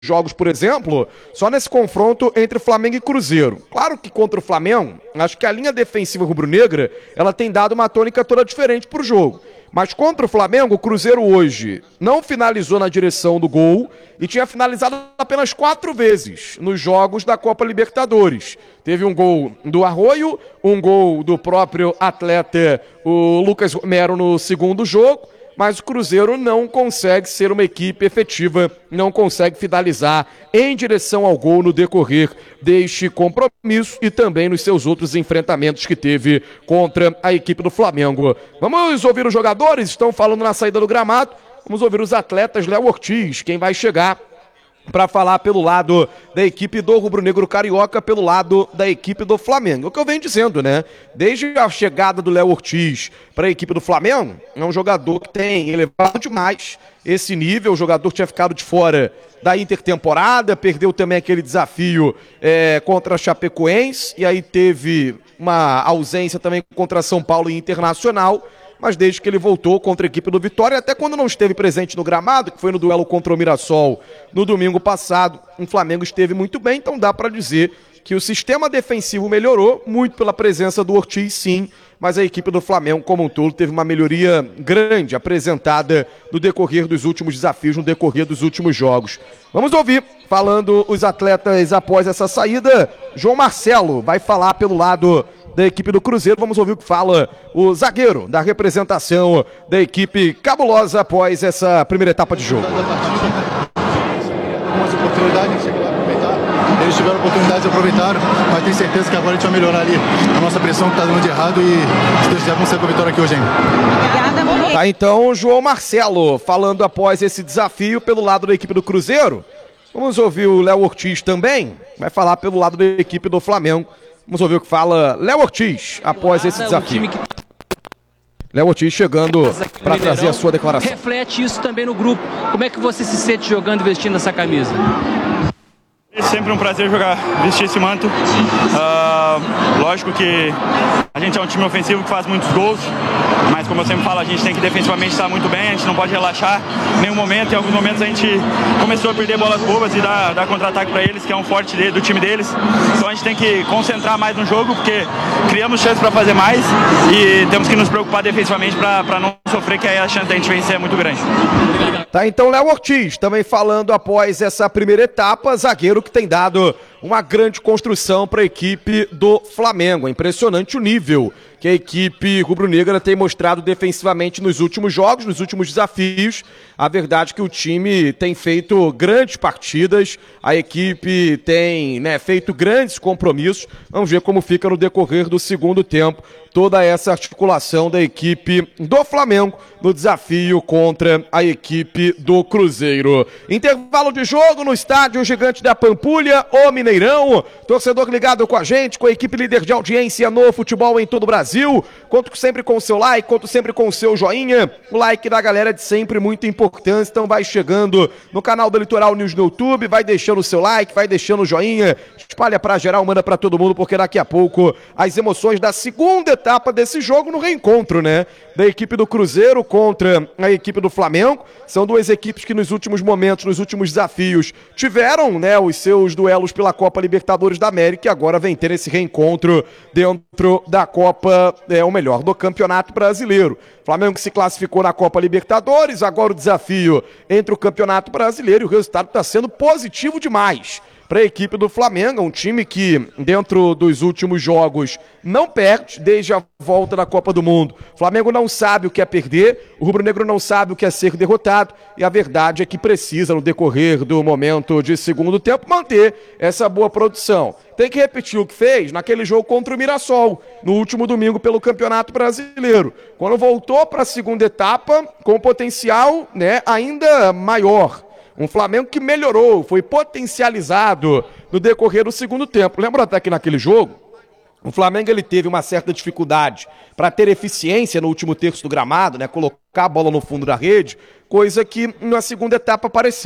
jogos, por exemplo, só nesse confronto entre Flamengo e Cruzeiro. Claro que contra o Flamengo, acho que a linha defensiva rubro-negra, ela tem dado uma tônica toda diferente pro jogo. Mas contra o Flamengo, o Cruzeiro hoje não finalizou na direção do gol e tinha finalizado apenas 4 vezes nos jogos da Copa Libertadores. Teve um gol do Arroio, um gol do próprio atleta, o Lucas Romero, no segundo jogo, mas o Cruzeiro não consegue ser uma equipe efetiva, não consegue finalizar em direção ao gol no decorrer deste compromisso e também nos seus outros enfrentamentos que teve contra a equipe do Flamengo. Vamos ouvir os jogadores, estão falando na saída do gramado, vamos ouvir os atletas. Léo Ortiz, quem vai chegar para falar pelo lado da equipe do Rubro-Negro Carioca, pelo lado da equipe do Flamengo. O que eu venho dizendo, né? Desde a chegada do Léo Ortiz para a equipe do Flamengo, é um jogador que tem elevado demais esse nível. O jogador tinha ficado de fora da intertemporada, perdeu também aquele desafio contra a Chapecoense, e aí teve uma ausência também contra São Paulo e Internacional. Mas desde que ele voltou contra a equipe do Vitória, até quando não esteve presente no gramado, que foi no duelo contra o Mirassol no domingo passado, o Flamengo esteve muito bem, então dá para dizer que o sistema defensivo melhorou, muito pela presença do Ortiz, sim, mas a equipe do Flamengo como um todo teve uma melhoria grande apresentada no decorrer dos últimos desafios, no decorrer dos últimos jogos. Vamos ouvir, falando os atletas após essa saída, João Marcelo vai falar pelo lado da equipe do Cruzeiro. Vamos ouvir o que fala o zagueiro da representação da equipe cabulosa após essa primeira etapa de jogo. Algumas oportunidades, eles tiveram oportunidades, aproveitaram, mas tenho certeza que agora a gente vai melhorar ali a nossa pressão que está dando de errado e se Deus quiser vamos sair com a vitória aqui hoje ainda. Tá, então, João Marcelo falando após esse desafio pelo lado da equipe do Cruzeiro. Vamos ouvir o Léo Ortiz também, vai falar pelo lado da equipe do Flamengo. Vamos ouvir o que fala Léo Ortiz após esse desafio. Léo Ortiz chegando para trazer a sua declaração. Reflete isso também no grupo. Como é que você se sente jogando e vestindo essa camisa? É sempre um prazer vestir esse manto. Lógico que a gente é um time ofensivo que faz muitos gols, mas como eu sempre falo, a gente tem que defensivamente estar muito bem, a gente não pode relaxar em nenhum momento. Em alguns momentos a gente começou a perder bolas bobas e dar contra-ataque para eles, que é um forte do time deles. Então a gente tem que concentrar mais no jogo, porque criamos chances para fazer mais e temos que nos preocupar defensivamente para não sofrer, que aí a chance da gente vencer é muito grande. Tá, então Léo Ortiz também falando após essa primeira etapa, zagueiro que tem dado uma grande construção para a equipe do Flamengo. É impressionante o nível que a equipe rubro-negra tem mostrado defensivamente nos últimos jogos, nos últimos desafios. A verdade é que o time tem feito grandes partidas, a equipe tem feito grandes compromissos. Vamos ver como fica no decorrer do segundo tempo toda essa articulação da equipe do Flamengo no desafio contra a equipe do Cruzeiro. Intervalo de jogo no estádio Gigante da Pampulha, o Mineirão. Torcedor ligado com a gente, com a equipe líder de audiência no futebol em todo o Brasil. Conto sempre com o seu like, conto sempre com o seu joinha. O like da galera é de sempre muito importante, então vai chegando no canal do Litoral News no YouTube, vai deixando o seu like, vai deixando o joinha, espalha pra geral, manda pra todo mundo, porque daqui a pouco as emoções da segunda etapa desse jogo no reencontro, da equipe do Cruzeiro contra a equipe do Flamengo. São duas equipes que nos últimos momentos, nos últimos desafios, tiveram, os seus duelos pela Copa Libertadores da América e agora vem ter esse reencontro dentro da Copa, do Campeonato Brasileiro. Flamengo que se classificou na Copa Libertadores, agora o desafio entre o Campeonato Brasileiro e o resultado está sendo positivo demais para a equipe do Flamengo, um time que dentro dos últimos jogos não perde desde a volta da Copa do Mundo. O Flamengo não sabe o que é perder, o rubro-negro não sabe o que é ser derrotado e a verdade é que precisa, no decorrer do momento de segundo tempo, manter essa boa produção. Tem que repetir o que fez naquele jogo contra o Mirassol, no último domingo pelo Campeonato Brasileiro, quando voltou para a segunda etapa com potencial ainda maior. Um Flamengo que melhorou, foi potencializado no decorrer do segundo tempo. Lembra até que naquele jogo, o Flamengo ele teve uma certa dificuldade para ter eficiência no último terço do gramado, colocar a bola no fundo da rede, coisa que na segunda etapa apareceu.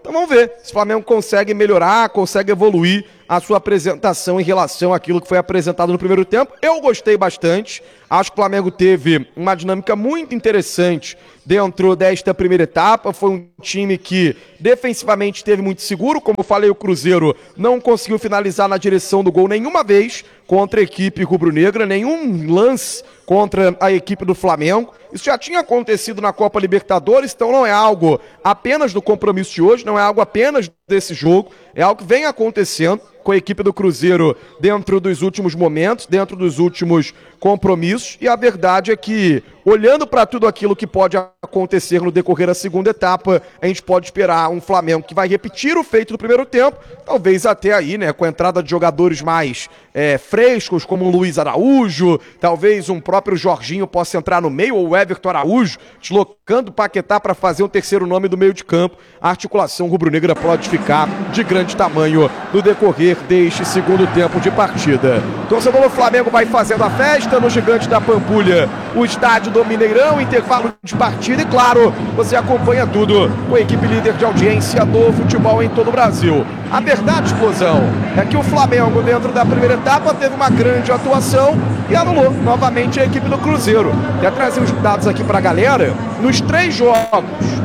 Então vamos ver se o Flamengo consegue melhorar, consegue evoluir a sua apresentação em relação àquilo que foi apresentado no primeiro tempo. Eu gostei bastante, acho que o Flamengo teve uma dinâmica muito interessante dentro desta primeira etapa. Foi um time que defensivamente esteve muito seguro, como eu falei, o Cruzeiro não conseguiu finalizar na direção do gol nenhuma vez contra a equipe rubro-negra, nenhum lance contra a equipe do Flamengo. Isso já tinha acontecido na Copa Libertadores, então não é algo apenas do compromisso de hoje, não é algo apenas desse jogo, é algo que vem acontecendo com a equipe do Cruzeiro dentro dos últimos momentos, dentro dos últimos compromissos, e a verdade é que, olhando para tudo aquilo que pode acontecer no decorrer da segunda etapa, a gente pode esperar um Flamengo que vai repetir o feito do primeiro tempo, talvez até aí, né, com a entrada de jogadores mais frescos, como o Luiz Araújo, talvez um próprio Jorginho possa entrar no meio, ou o Everton Araújo, deslocando o Paquetá para fazer um terceiro nome do meio de campo. A articulação rubro-negra pode ficar de grande tamanho no decorrer deste segundo tempo de partida. O torcedor do Flamengo vai fazendo a festa no Gigante da Pampulha, o estádio do Mineirão, intervalo de partida, e claro, você acompanha tudo com a equipe líder de audiência do futebol em todo o Brasil. A verdade, explosão, é que o Flamengo, dentro da primeira etapa, teve uma grande atuação e anulou novamente a equipe do Cruzeiro. Quer trazer os dados aqui pra galera? Nos 3 jogos,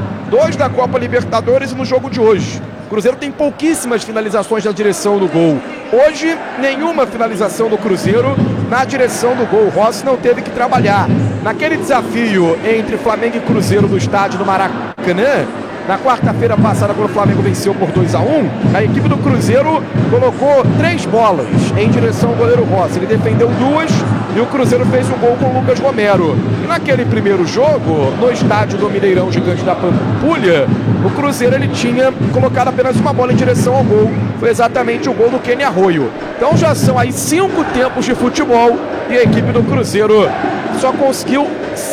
2 da Copa Libertadores e no jogo de hoje, o Cruzeiro tem pouquíssimas finalizações na direção do gol. Hoje, nenhuma finalização do Cruzeiro na direção do gol. O Rossi não teve que trabalhar. Naquele desafio entre Flamengo e Cruzeiro no estádio do Maracanã, na quarta-feira passada, quando o Flamengo venceu por 2-1, a equipe do Cruzeiro colocou 3 bolas em direção ao goleiro Rossi. Ele defendeu 2 e o Cruzeiro fez um gol com o Lucas Romero. E naquele primeiro jogo, no estádio do Mineirão Gigante da Pampulha, o Cruzeiro ele tinha colocado apenas uma bola em direção ao gol. Foi exatamente o gol do Kenny Arroyo. Então já são aí 5 tempos de futebol e a equipe do Cruzeiro só conseguiu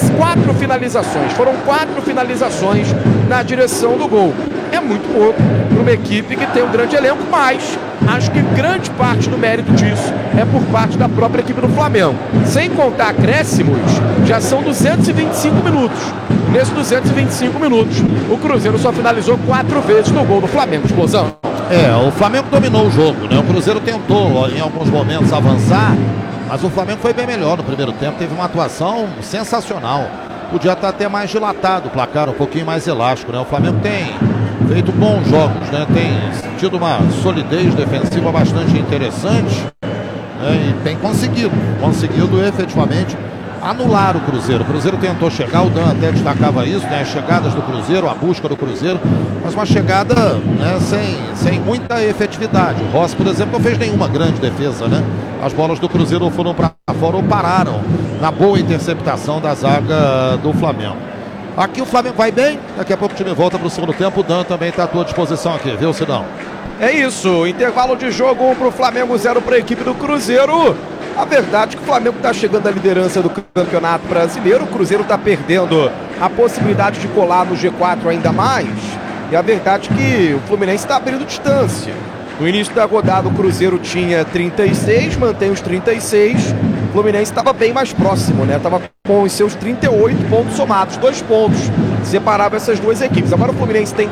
4 finalizações. Foram 4 finalizações na direção do gol. É muito pouco para uma equipe que tem um grande elenco, mas acho que grande parte do mérito disso é por parte da própria equipe do Flamengo. Sem contar acréscimos, já são 225 minutos. Nesses 225 minutos, o Cruzeiro só finalizou 4 vezes no gol do Flamengo. Explosão. O Flamengo dominou o jogo, né? O Cruzeiro tentou em alguns momentos avançar, mas o Flamengo foi bem melhor no primeiro tempo, teve uma atuação sensacional. Podia estar até mais dilatado o placar, um pouquinho mais elástico, né? O Flamengo tem feito bons jogos, né? Tem tido uma solidez defensiva bastante interessante, né? E tem conseguido efetivamente anular o Cruzeiro. O Cruzeiro tentou chegar, o Dan até destacava isso, né? As chegadas do Cruzeiro, a busca do Cruzeiro, mas uma chegada, né, sem muita efetividade. O Rossi, por exemplo, não fez nenhuma grande defesa, né? As bolas do Cruzeiro foram para fora ou pararam na boa interceptação da zaga do Flamengo. Aqui o Flamengo vai bem, daqui a pouco o time volta para o segundo tempo. O Dan também está à tua disposição aqui, viu, Sidão? É isso, intervalo de jogo, 1 para o Flamengo, 0 para a equipe do Cruzeiro. A verdade é que o Flamengo está chegando à liderança do Campeonato Brasileiro, o Cruzeiro está perdendo a possibilidade de colar no G4 ainda mais, e a verdade é que o Fluminense está abrindo distância. No início da rodada o Cruzeiro tinha 36, mantém os 36, o Fluminense estava bem mais próximo, né? Estava com os seus 38 pontos somados, 2 pontos separavam essas duas equipes. Agora o Fluminense tem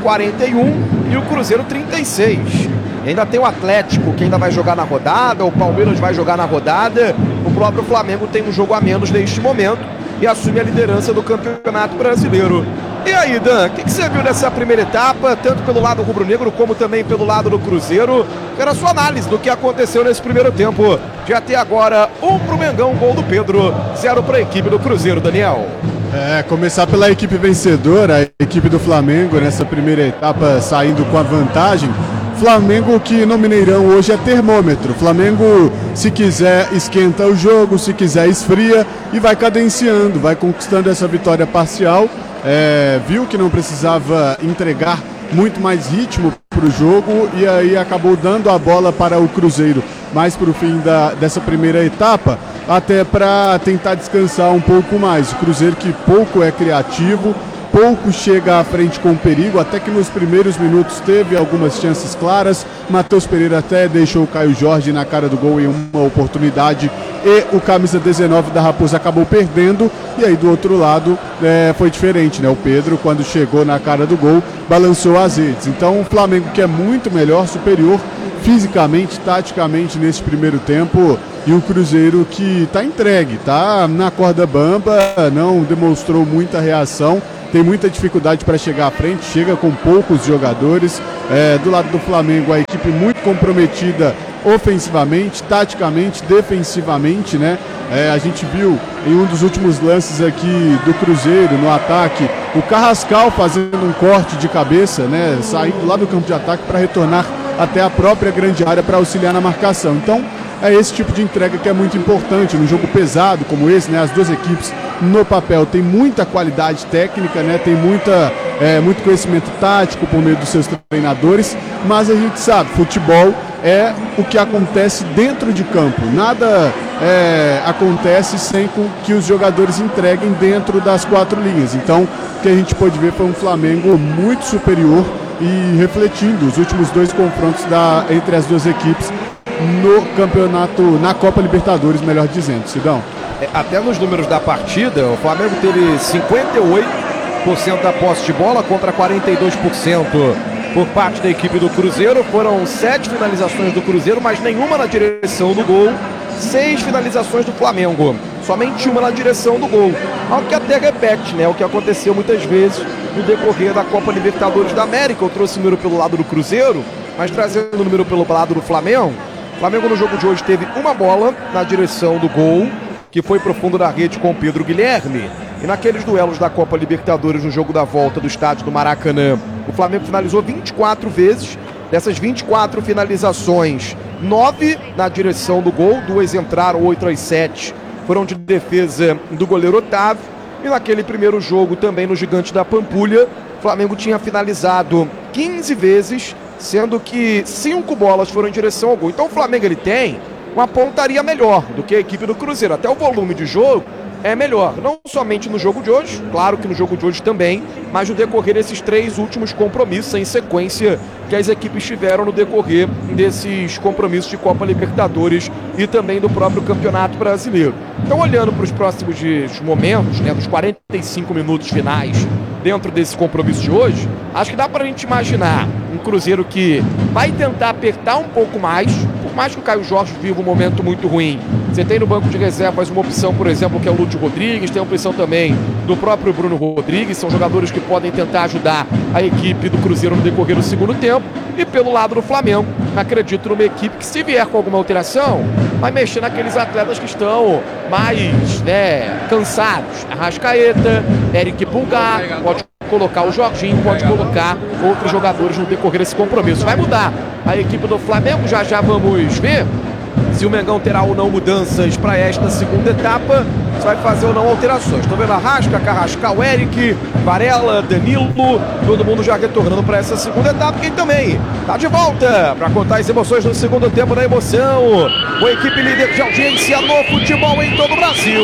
41 e o Cruzeiro 36. E ainda tem o Atlético, que ainda vai jogar na rodada, o Palmeiras vai jogar na rodada, o próprio Flamengo tem um jogo a menos neste momento e assume a liderança do Campeonato Brasileiro. E aí, Dan, o que você viu nessa primeira etapa, tanto pelo lado rubro-negro como também pelo lado do Cruzeiro? Quero a sua análise do que aconteceu nesse primeiro tempo. De até agora, 1 pro Mengão, gol do Pedro, 0 para a equipe do Cruzeiro, Daniel. Começar pela equipe vencedora, a equipe do Flamengo, nessa primeira etapa saindo com a vantagem. Flamengo que no Mineirão hoje é termômetro. Flamengo, se quiser, esquenta o jogo, se quiser, esfria e vai cadenciando, vai conquistando essa vitória parcial. Viu que não precisava entregar muito mais ritmo para o jogo e aí acabou dando a bola para o Cruzeiro mais para o fim dessa primeira etapa, até para tentar descansar um pouco mais. O Cruzeiro que pouco é criativo, pouco chega à frente com perigo, até que nos primeiros minutos teve algumas chances claras. Matheus Pereira até deixou o Caio Jorge na cara do gol em uma oportunidade e o camisa 19 da Raposa acabou perdendo. E aí do outro lado foi diferente, né? O Pedro, quando chegou na cara do gol, balançou as redes. Então o Flamengo, que é muito melhor, superior fisicamente, taticamente nesse primeiro tempo, e o Cruzeiro que está entregue, está na corda bamba, não demonstrou muita reação, tem muita dificuldade para chegar à frente, chega com poucos jogadores. Do lado do Flamengo, a equipe muito comprometida ofensivamente, taticamente, defensivamente, né? A gente viu em um dos últimos lances aqui do Cruzeiro no ataque, o Carrascal fazendo um corte de cabeça, né? Saindo lá do campo de ataque para retornar até a própria grande área para auxiliar na marcação. Então, é esse tipo de entrega que é muito importante num jogo pesado como esse, né? As duas equipes no papel têm muita qualidade técnica, né? Tem muito conhecimento tático por meio dos seus treinadores, mas a gente sabe, futebol é o que acontece dentro de campo. Nada acontece sem que os jogadores entreguem dentro das quatro linhas. Então, o que a gente pôde ver foi um Flamengo muito superior e refletindo os últimos dois confrontos entre as duas equipes no campeonato, na Copa Libertadores, melhor dizendo, Sidão. Até nos números da partida, o Flamengo teve 58% da posse de bola contra 42% por parte da equipe do Cruzeiro. Foram 7 finalizações do Cruzeiro, mas nenhuma na direção do gol. 6 finalizações do Flamengo, somente uma na direção do gol. Algo que até repete, né? O que aconteceu muitas vezes no decorrer da Copa Libertadores da América. Eu trouxe o número pelo lado do Cruzeiro, mas trazendo o número pelo lado do Flamengo. O Flamengo no jogo de hoje teve uma bola na direção do gol, que foi pro fundo da rede com o Pedro Guilherme. E naqueles duelos da Copa Libertadores no jogo da volta do estádio do Maracanã, o Flamengo finalizou 24 vezes. Dessas 24 finalizações, 9 na direção do gol, 2 entraram, 8 às 7 foram de defesa do goleiro Otávio. E naquele primeiro jogo também no Gigante da Pampulha, o Flamengo tinha finalizado 15 vezes, sendo que 5 bolas foram em direção ao gol. Então o Flamengo ele tem uma pontaria melhor do que a equipe do Cruzeiro. Até o volume de jogo é melhor, não somente no jogo de hoje, claro que no jogo de hoje também, mas no decorrer desses 3 últimos compromissos em sequência que as equipes tiveram no decorrer desses compromissos de Copa Libertadores e também do próprio Campeonato Brasileiro. Então, olhando para os próximos momentos, né, dos 45 minutos finais dentro desse compromisso de hoje, acho que dá para a gente imaginar um Cruzeiro que vai tentar apertar um pouco mais, por mais que o Caio Jorge viva um momento muito ruim. Você tem no banco de reservas uma opção, por exemplo, que é o Lúcio Rodrigues, tem a opção também do próprio Bruno Rodrigues, são jogadores que podem tentar ajudar a equipe do Cruzeiro no decorrer do segundo tempo. E pelo lado do Flamengo, acredito numa equipe que, se vier com alguma alteração, vai mexer naqueles atletas que estão mais cansados. Arrascaeta, Eric Pulgar, pode colocar o Jorginho, pode colocar outros jogadores no decorrer desse compromisso. Vai mudar a equipe do Flamengo, já vamos ver se o Mengão terá ou não mudanças para esta segunda etapa, se vai fazer ou não alterações. Estou vendo Arrasca, Carrascal, Eric, Varela, Danilo, todo mundo já retornando para essa segunda etapa. Quem também está de volta para contar as emoções no segundo tempo da emoção. A equipe líder de audiência no futebol em todo o Brasil.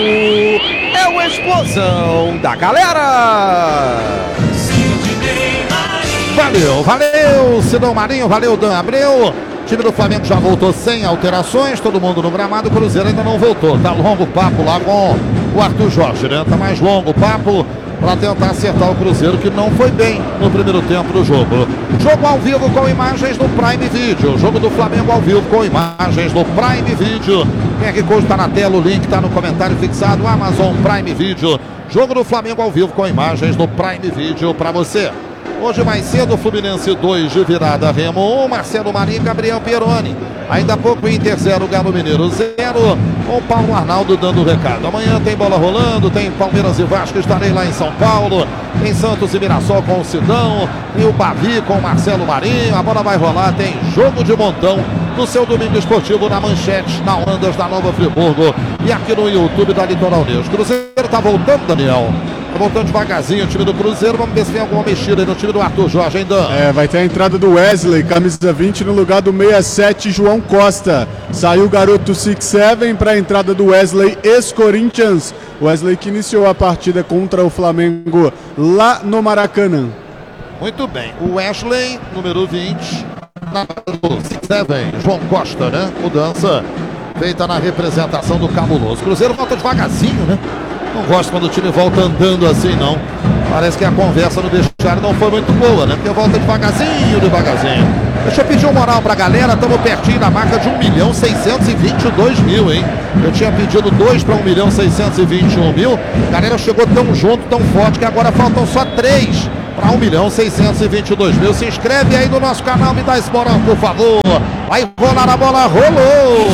É o Explosão da Galera. Valeu, Sidão Marinho, valeu, Dan Abreu. O time do Flamengo já voltou sem alterações, todo mundo no gramado, o Cruzeiro ainda não voltou. Tá longo o papo lá com o Arthur Jorge, né? Tá mais longo o papo para tentar acertar o Cruzeiro, que não foi bem no primeiro tempo do jogo. Jogo ao vivo com imagens no Prime Video. Jogo do Flamengo ao vivo com imagens no Prime Video. QR Code tá na tela, o link tá no comentário fixado, Amazon Prime Video. Jogo do Flamengo ao vivo com imagens no Prime Video para você. Hoje mais cedo, Fluminense 2 de virada, Remo 1, Marcelo Marinho e Gabriel Pieroni. Ainda há pouco, Inter 0, Galo Mineiro 0, com o Paulo Arnaldo dando o recado. Amanhã tem bola rolando, tem Palmeiras e Vasco, estarei lá em São Paulo. Tem Santos e Mirassol com o Sidão, tem o Bavi com o Marcelo Marinho. A bola vai rolar, tem jogo de montão no seu domingo esportivo na Manchete, na Ondas da Nova Friburgo e aqui no YouTube da Litoral News. Cruzeiro tá voltando, Daniel. voltando devagarzinho o time do Cruzeiro. Vamos ver se tem alguma mexida aí no time do Arthur Jorge ainda. Vai ter a entrada do Wesley, camisa 20, no lugar do 67, João Costa. Saiu o garoto 6-7 para a entrada do Wesley, ex-Corinthians. Wesley que iniciou a partida contra o Flamengo lá no Maracanã. Muito bem, o Wesley, número 20, na 6-7, João Costa, né? Mudança feita na representação do Cabuloso. Cruzeiro volta devagarzinho, né? Não gosto quando o time volta andando assim, não. Parece que a conversa no vestiário não foi muito boa, né? Porque volta devagarzinho. Deixa eu pedir uma moral pra galera. Estamos pertinho da marca de 1.622.000, hein? Eu tinha pedido 2 para 1.621.000. A galera chegou tão junto, tão forte, que agora faltam só 3 para 1.622.000. Se inscreve aí no nosso canal, me dá esse moral, por favor. Vai rolar a bola, rolou!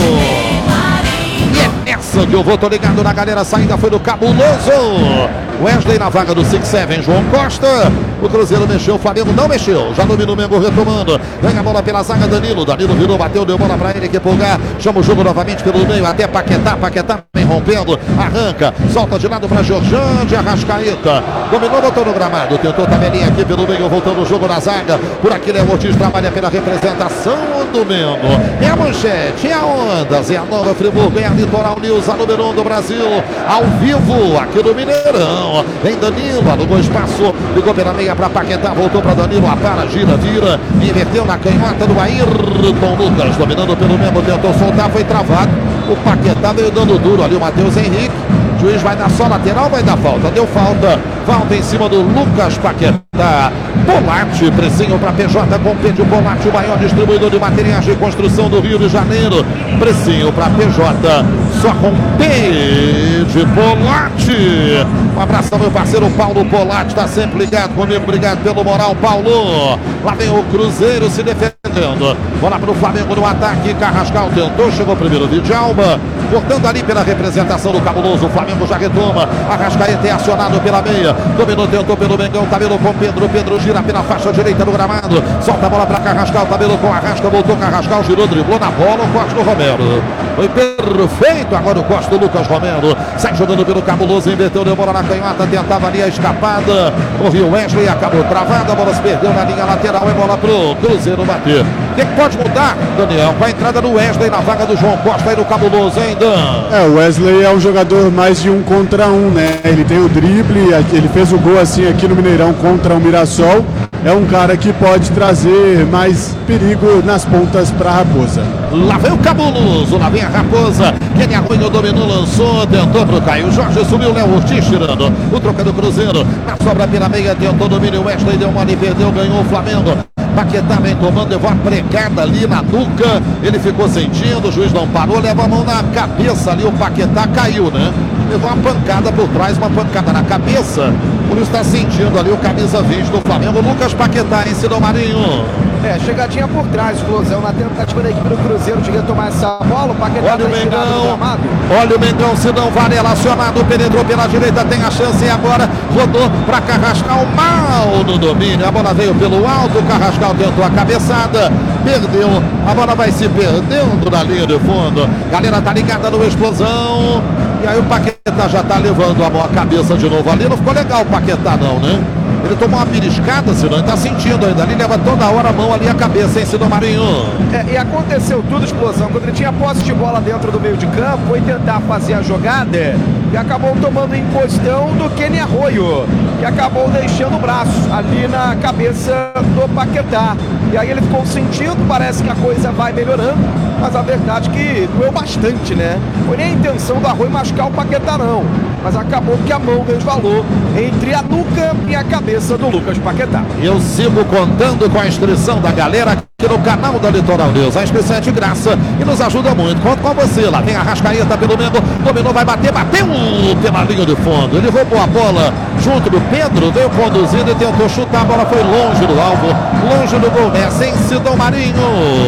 E é nessa que eu vou, tô ligado na galera. A saída foi do Cabuloso. Wesley na vaga do 6-7, João Costa. O Cruzeiro mexeu, o Flamengo não mexeu. Já domina o Mengo retomando. Ganha a bola pela zaga, Danilo. Danilo virou, bateu, deu bola pra ele que pulgar. Chama o jogo novamente pelo meio, até Paquetá. Paquetá vem rompendo, arranca, solta de lado pra Jorjan de Arrascaeta. Dominou, botou no gramado. Tentou tabelinha aqui pelo meio, voltando o jogo na zaga. Por aqui, Léo Ortiz trabalha pela representação do Mengo. É a manchete, é a Ondas, é a Nova Friburgo, é a Litoral News, a número 1 do Brasil. Ao vivo, aqui do Mineirão. Vem Danilo, alugou espaço, ligou pela meia para Paquetá, voltou para Danilo, apara, gira, vira, inverteu na canhota do Ayrton Lucas, dominando pelo Mengo, tentou soltar, foi travado. O Paquetá veio dando duro ali, o Matheus Henrique. O juiz vai dar só lateral, vai dar falta. Deu falta. Falta em cima do Lucas Paquetá. Polatti, precinho para PJ. Compende o Polatti, o maior distribuidor de materiais de construção do Rio de Janeiro. Precinho para PJ. Só com P de Polatti. Um abraço ao meu parceiro Paulo Polatti. Está sempre ligado comigo. Obrigado pelo moral, Paulo. Lá vem o Cruzeiro se defendendo. Bola para o Flamengo no ataque. Carrascal tentou. Chegou primeiro de Djalma. Cortando ali pela representação do Cabuloso. O Flamengo já retoma. Arrascaeta é acionado pela meia. Dominou, tentou pelo Mengão. Tabelou com Pedro. Pedro gira pela faixa direita do gramado. Solta a bola para Carrascal. Tabelou com Arrasca. Voltou Carrascal. Girou, driblou na bola. O corte do Romero. Foi perfeito. Agora o corte do Lucas Romero. Sai jogando pelo Cabuloso. Inverteu, deu bola na canhota. Tentava ali a escapada. Correu Wesley. Acabou travada. A bola se perdeu na linha lateral. É bola pro Cruzeiro bater. O que pode mudar, Daniel? Com a entrada do Wesley na vaga do João Costa aí no Cabuloso, hein, Dan? O Wesley é um jogador mais de 1 contra 1, né? Ele tem o drible, ele fez o gol assim aqui no Mineirão contra o Mirassol. É um cara que pode trazer mais perigo nas pontas para a Raposa. Lá vem o Cabuloso, lá vem a Raposa. Quem Arruinho dominou, lançou, tentou pro Caio Jorge, subiu o Léo Ortiz tirando. O troca do Cruzeiro, na sobra pela meia, tentou domínio, o Wesley deu mole, perdeu, ganhou o Flamengo. Paquetá vem tomando, levou uma pregada ali na nuca, ele ficou sentindo, o juiz não parou, levou a mão na cabeça ali, o Paquetá caiu, né? Levou uma pancada por trás, uma pancada na cabeça, por isso está sentindo ali o camisa 20 do Flamengo, Lucas Paquetá em Sidão Marinho. Chegadinha por trás, explosão na tentativa da equipe do Cruzeiro de retomar essa bola. O Paquetá olha o Mengão, olha o Mengão, se não vale, relacionado, penetrou pela direita, tem a chance e agora rodou para Carrascal, mal no domínio, a bola veio pelo alto, Carrascal tentou a cabeçada, perdeu, a bola vai se perdendo na linha de fundo, galera tá ligada no explosão, e aí o Paquetá já tá levando a cabeça de novo ali, não ficou legal o Paquetá não, né? Ele tomou uma beliscada, senão ele tá sentindo ainda. Ali leva toda hora a mão ali a cabeça, hein, Sidão Marinho? E aconteceu tudo, explosão. Quando ele tinha posse de bola dentro do meio de campo, foi tentar fazer a jogada e acabou tomando encostão do Kenny Arroio, que acabou deixando o braço ali na cabeça do Paquetá. E aí ele ficou sentindo, parece que a coisa vai melhorando, mas a verdade é que doeu bastante, né? Foi nem a intenção do Arroio machucar o Paquetá, não. Mas acabou que a mão resvalou entre a nuca e a cabeça do Lucas Paquetá. Eu sigo contando com a inscrição da galera aqui no canal da Litoral News. A inscrição é de graça e nos ajuda muito. Conto com você. Lá vem a Arrascaeta pelo Mengo. Dominou, vai bater, bateu pela linha de fundo. Ele roubou a bola junto do Pedro, veio conduzindo e tentou chutar. A bola foi longe do alvo, longe do gol. Nessa em Sidão Marinho.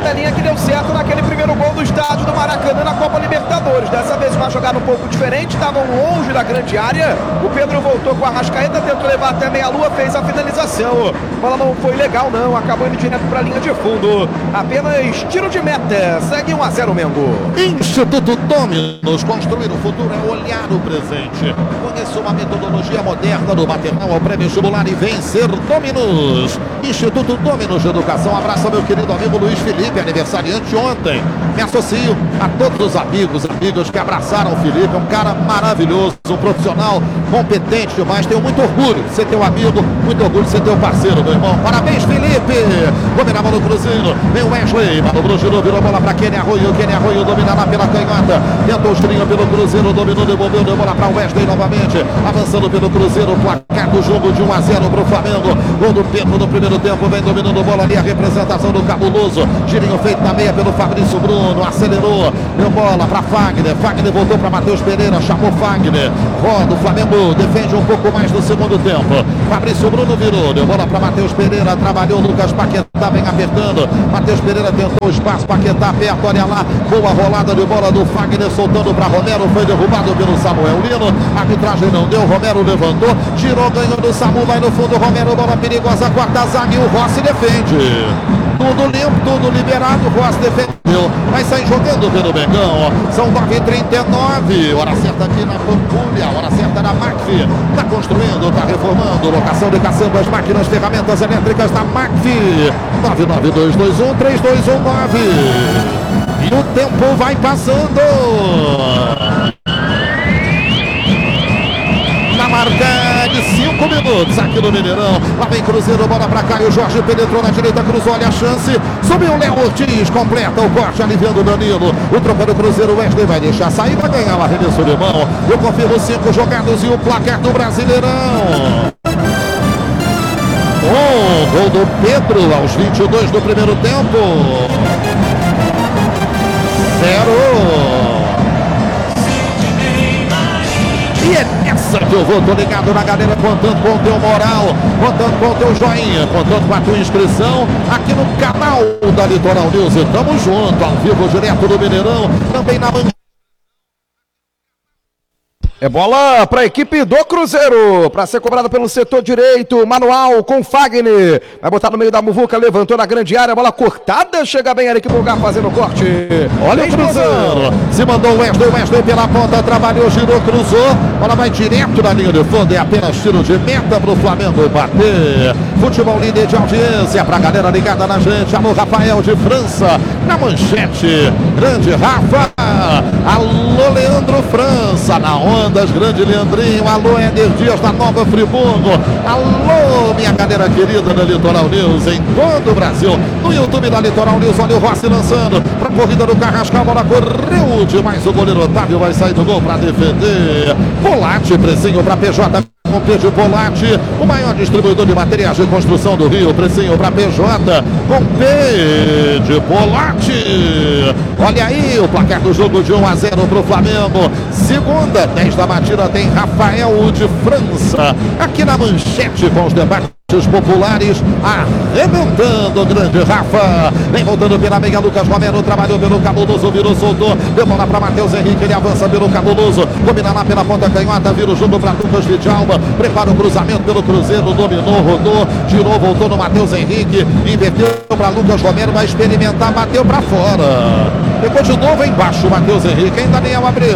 amarelinha que deu certo naquele primeiro gol do estádio do Maracanã na Copa Libertadores. Dessa vez uma jogada um pouco diferente, estavam longe da grande área. O Pedro voltou com a Arrascaeta, tentou levar até meia-lua, fez a finalização. A bola não foi legal não, acabou indo direto para a linha de fundo. Apenas tiro de meta, segue 1-0 Mengo. Instituto Dominos, construir o futuro é olhar o presente. Conheça uma metodologia moderna do maternal ao pré-vestibular e vencer Dominos. Instituto Dominos de Educação. Abraço meu querido amigo Luiz Felipe, aniversariante ontem. Me associo a todos os amigas que abraçaram o Felipe. É um cara maravilhoso, um profissional competente demais. Tenho muito orgulho de ser teu amigo, muito orgulho de ser teu parceiro, meu irmão. Parabéns, Felipe. Domina a bola no Cruzeiro. Vem o Wesley. Manobrou, girou, virou bola para Kenny Arroio. Kenny Arroio domina lá pela canhota. Tentou os trinhos pelo Cruzeiro. Dominou, devolveu, deu bola para o Wesley novamente. Avançando pelo Cruzeiro. Placar do jogo de 1-0 para o Flamengo. Gol do Pedro no primeiro tempo. Vem dominando bola ali. A representação do Cabuloso. Girinho feito na meia pelo Fabrício Bruno. Acelerou. Deu bola para Fagner. Fagner voltou para Matheus Pereira. Chamou Fagner. Roda. O Flamengo defende um pouco mais no segundo tempo. Fabrício Bruno virou. Deu bola para Matheus Pereira. Trabalhou Lucas Paquetá. Vem apertando. Matheus Pereira tentou o espaço. Paquetá perto. Olha lá. Boa rolada de bola do Fagner. Soltando para Romero. Foi derrubado pelo Samuel Lino. A arbitragem não deu. Romero levantou. Tirou. Ganhou do Samu. Vai no fundo. Romero. Bola perigosa. Quarta zaga. E o Rossi defende. Tudo limpo. Tudo liberado. O Rossi defendeu. Vai sair jogando pelo Mengão. São 9h39. Hora certa aqui na Pampulha. Hora certa na Macfi. Está construindo. Está reformando. Locação de caçambas. Máquinas. Ferramentas elétricas da Macfi. 992213219. E o tempo vai passando. Na marca de 5 minutos aqui no Mineirão. Lá vem Cruzeiro, bola pra cá e o Jorge penetrou na direita, cruzou, olha a chance. Subiu o Léo Ortiz, completa o corte, aliviando o Danilo. O troca do Cruzeiro, Wesley vai deixar sair, vai ganhar o arremesso de mão. Eu confirmo 5 jogados e o placar do Brasileirão. Gol do Pedro aos 22 do primeiro tempo. 0. E é nessa que eu vou, tô ligado na galera, contando com o teu moral, contando com o teu joinha, contando com a tua inscrição aqui no canal da Litoral News. E tamo junto, ao vivo, direto do Mineirão, também na manhã. É bola para a equipe do Cruzeiro, para ser cobrada pelo setor direito, manual com Fagner, vai botar no meio da muvuca, levantou na grande área, bola cortada, chega bem a equipe Bulgar fazendo o corte. Olha o Cruzeiro, se mandou o Wesley pela ponta, trabalhou, girou, cruzou, bola vai direto na linha de fundo, é apenas tiro de meta para o Flamengo bater. Futebol líder de audiência, para a galera ligada na gente, alô Rafael de França, na manchete, grande Rafa, alô Leandro França, na onda. Grande Leandrinho, alô Éder Dias da Nova Friburgo, alô minha galera querida da Litoral News em todo o Brasil, no YouTube da Litoral News. Olha o Rossi lançando para a corrida do Carrascal, a bola correu demais, o goleiro Otávio vai sair do gol para defender. Polatti, precinho para PJ com Pedro Polatti, o maior distribuidor de materiais de construção do Rio, precinho para PJ com Pedro Polatti. Olha aí o placar do jogo de 1-0 para o Flamengo. Segunda, 10 da matina, tem Rafael de França aqui na manchete com os debates populares, arrebentando o grande Rafa, vem voltando pela meia, Lucas Romero trabalhou pelo Cabuloso, virou, soltou, deu bola para Matheus Henrique, ele avança pelo Cabuloso, domina lá pela ponta canhota, vira o jogo para Lucas Vidalba, prepara o cruzamento pelo Cruzeiro, dominou, rodou, tirou, voltou no Matheus Henrique, inverteu para Lucas Romero, vai experimentar, bateu para fora, ficou de novo embaixo o Matheus Henrique, ainda nem abriu.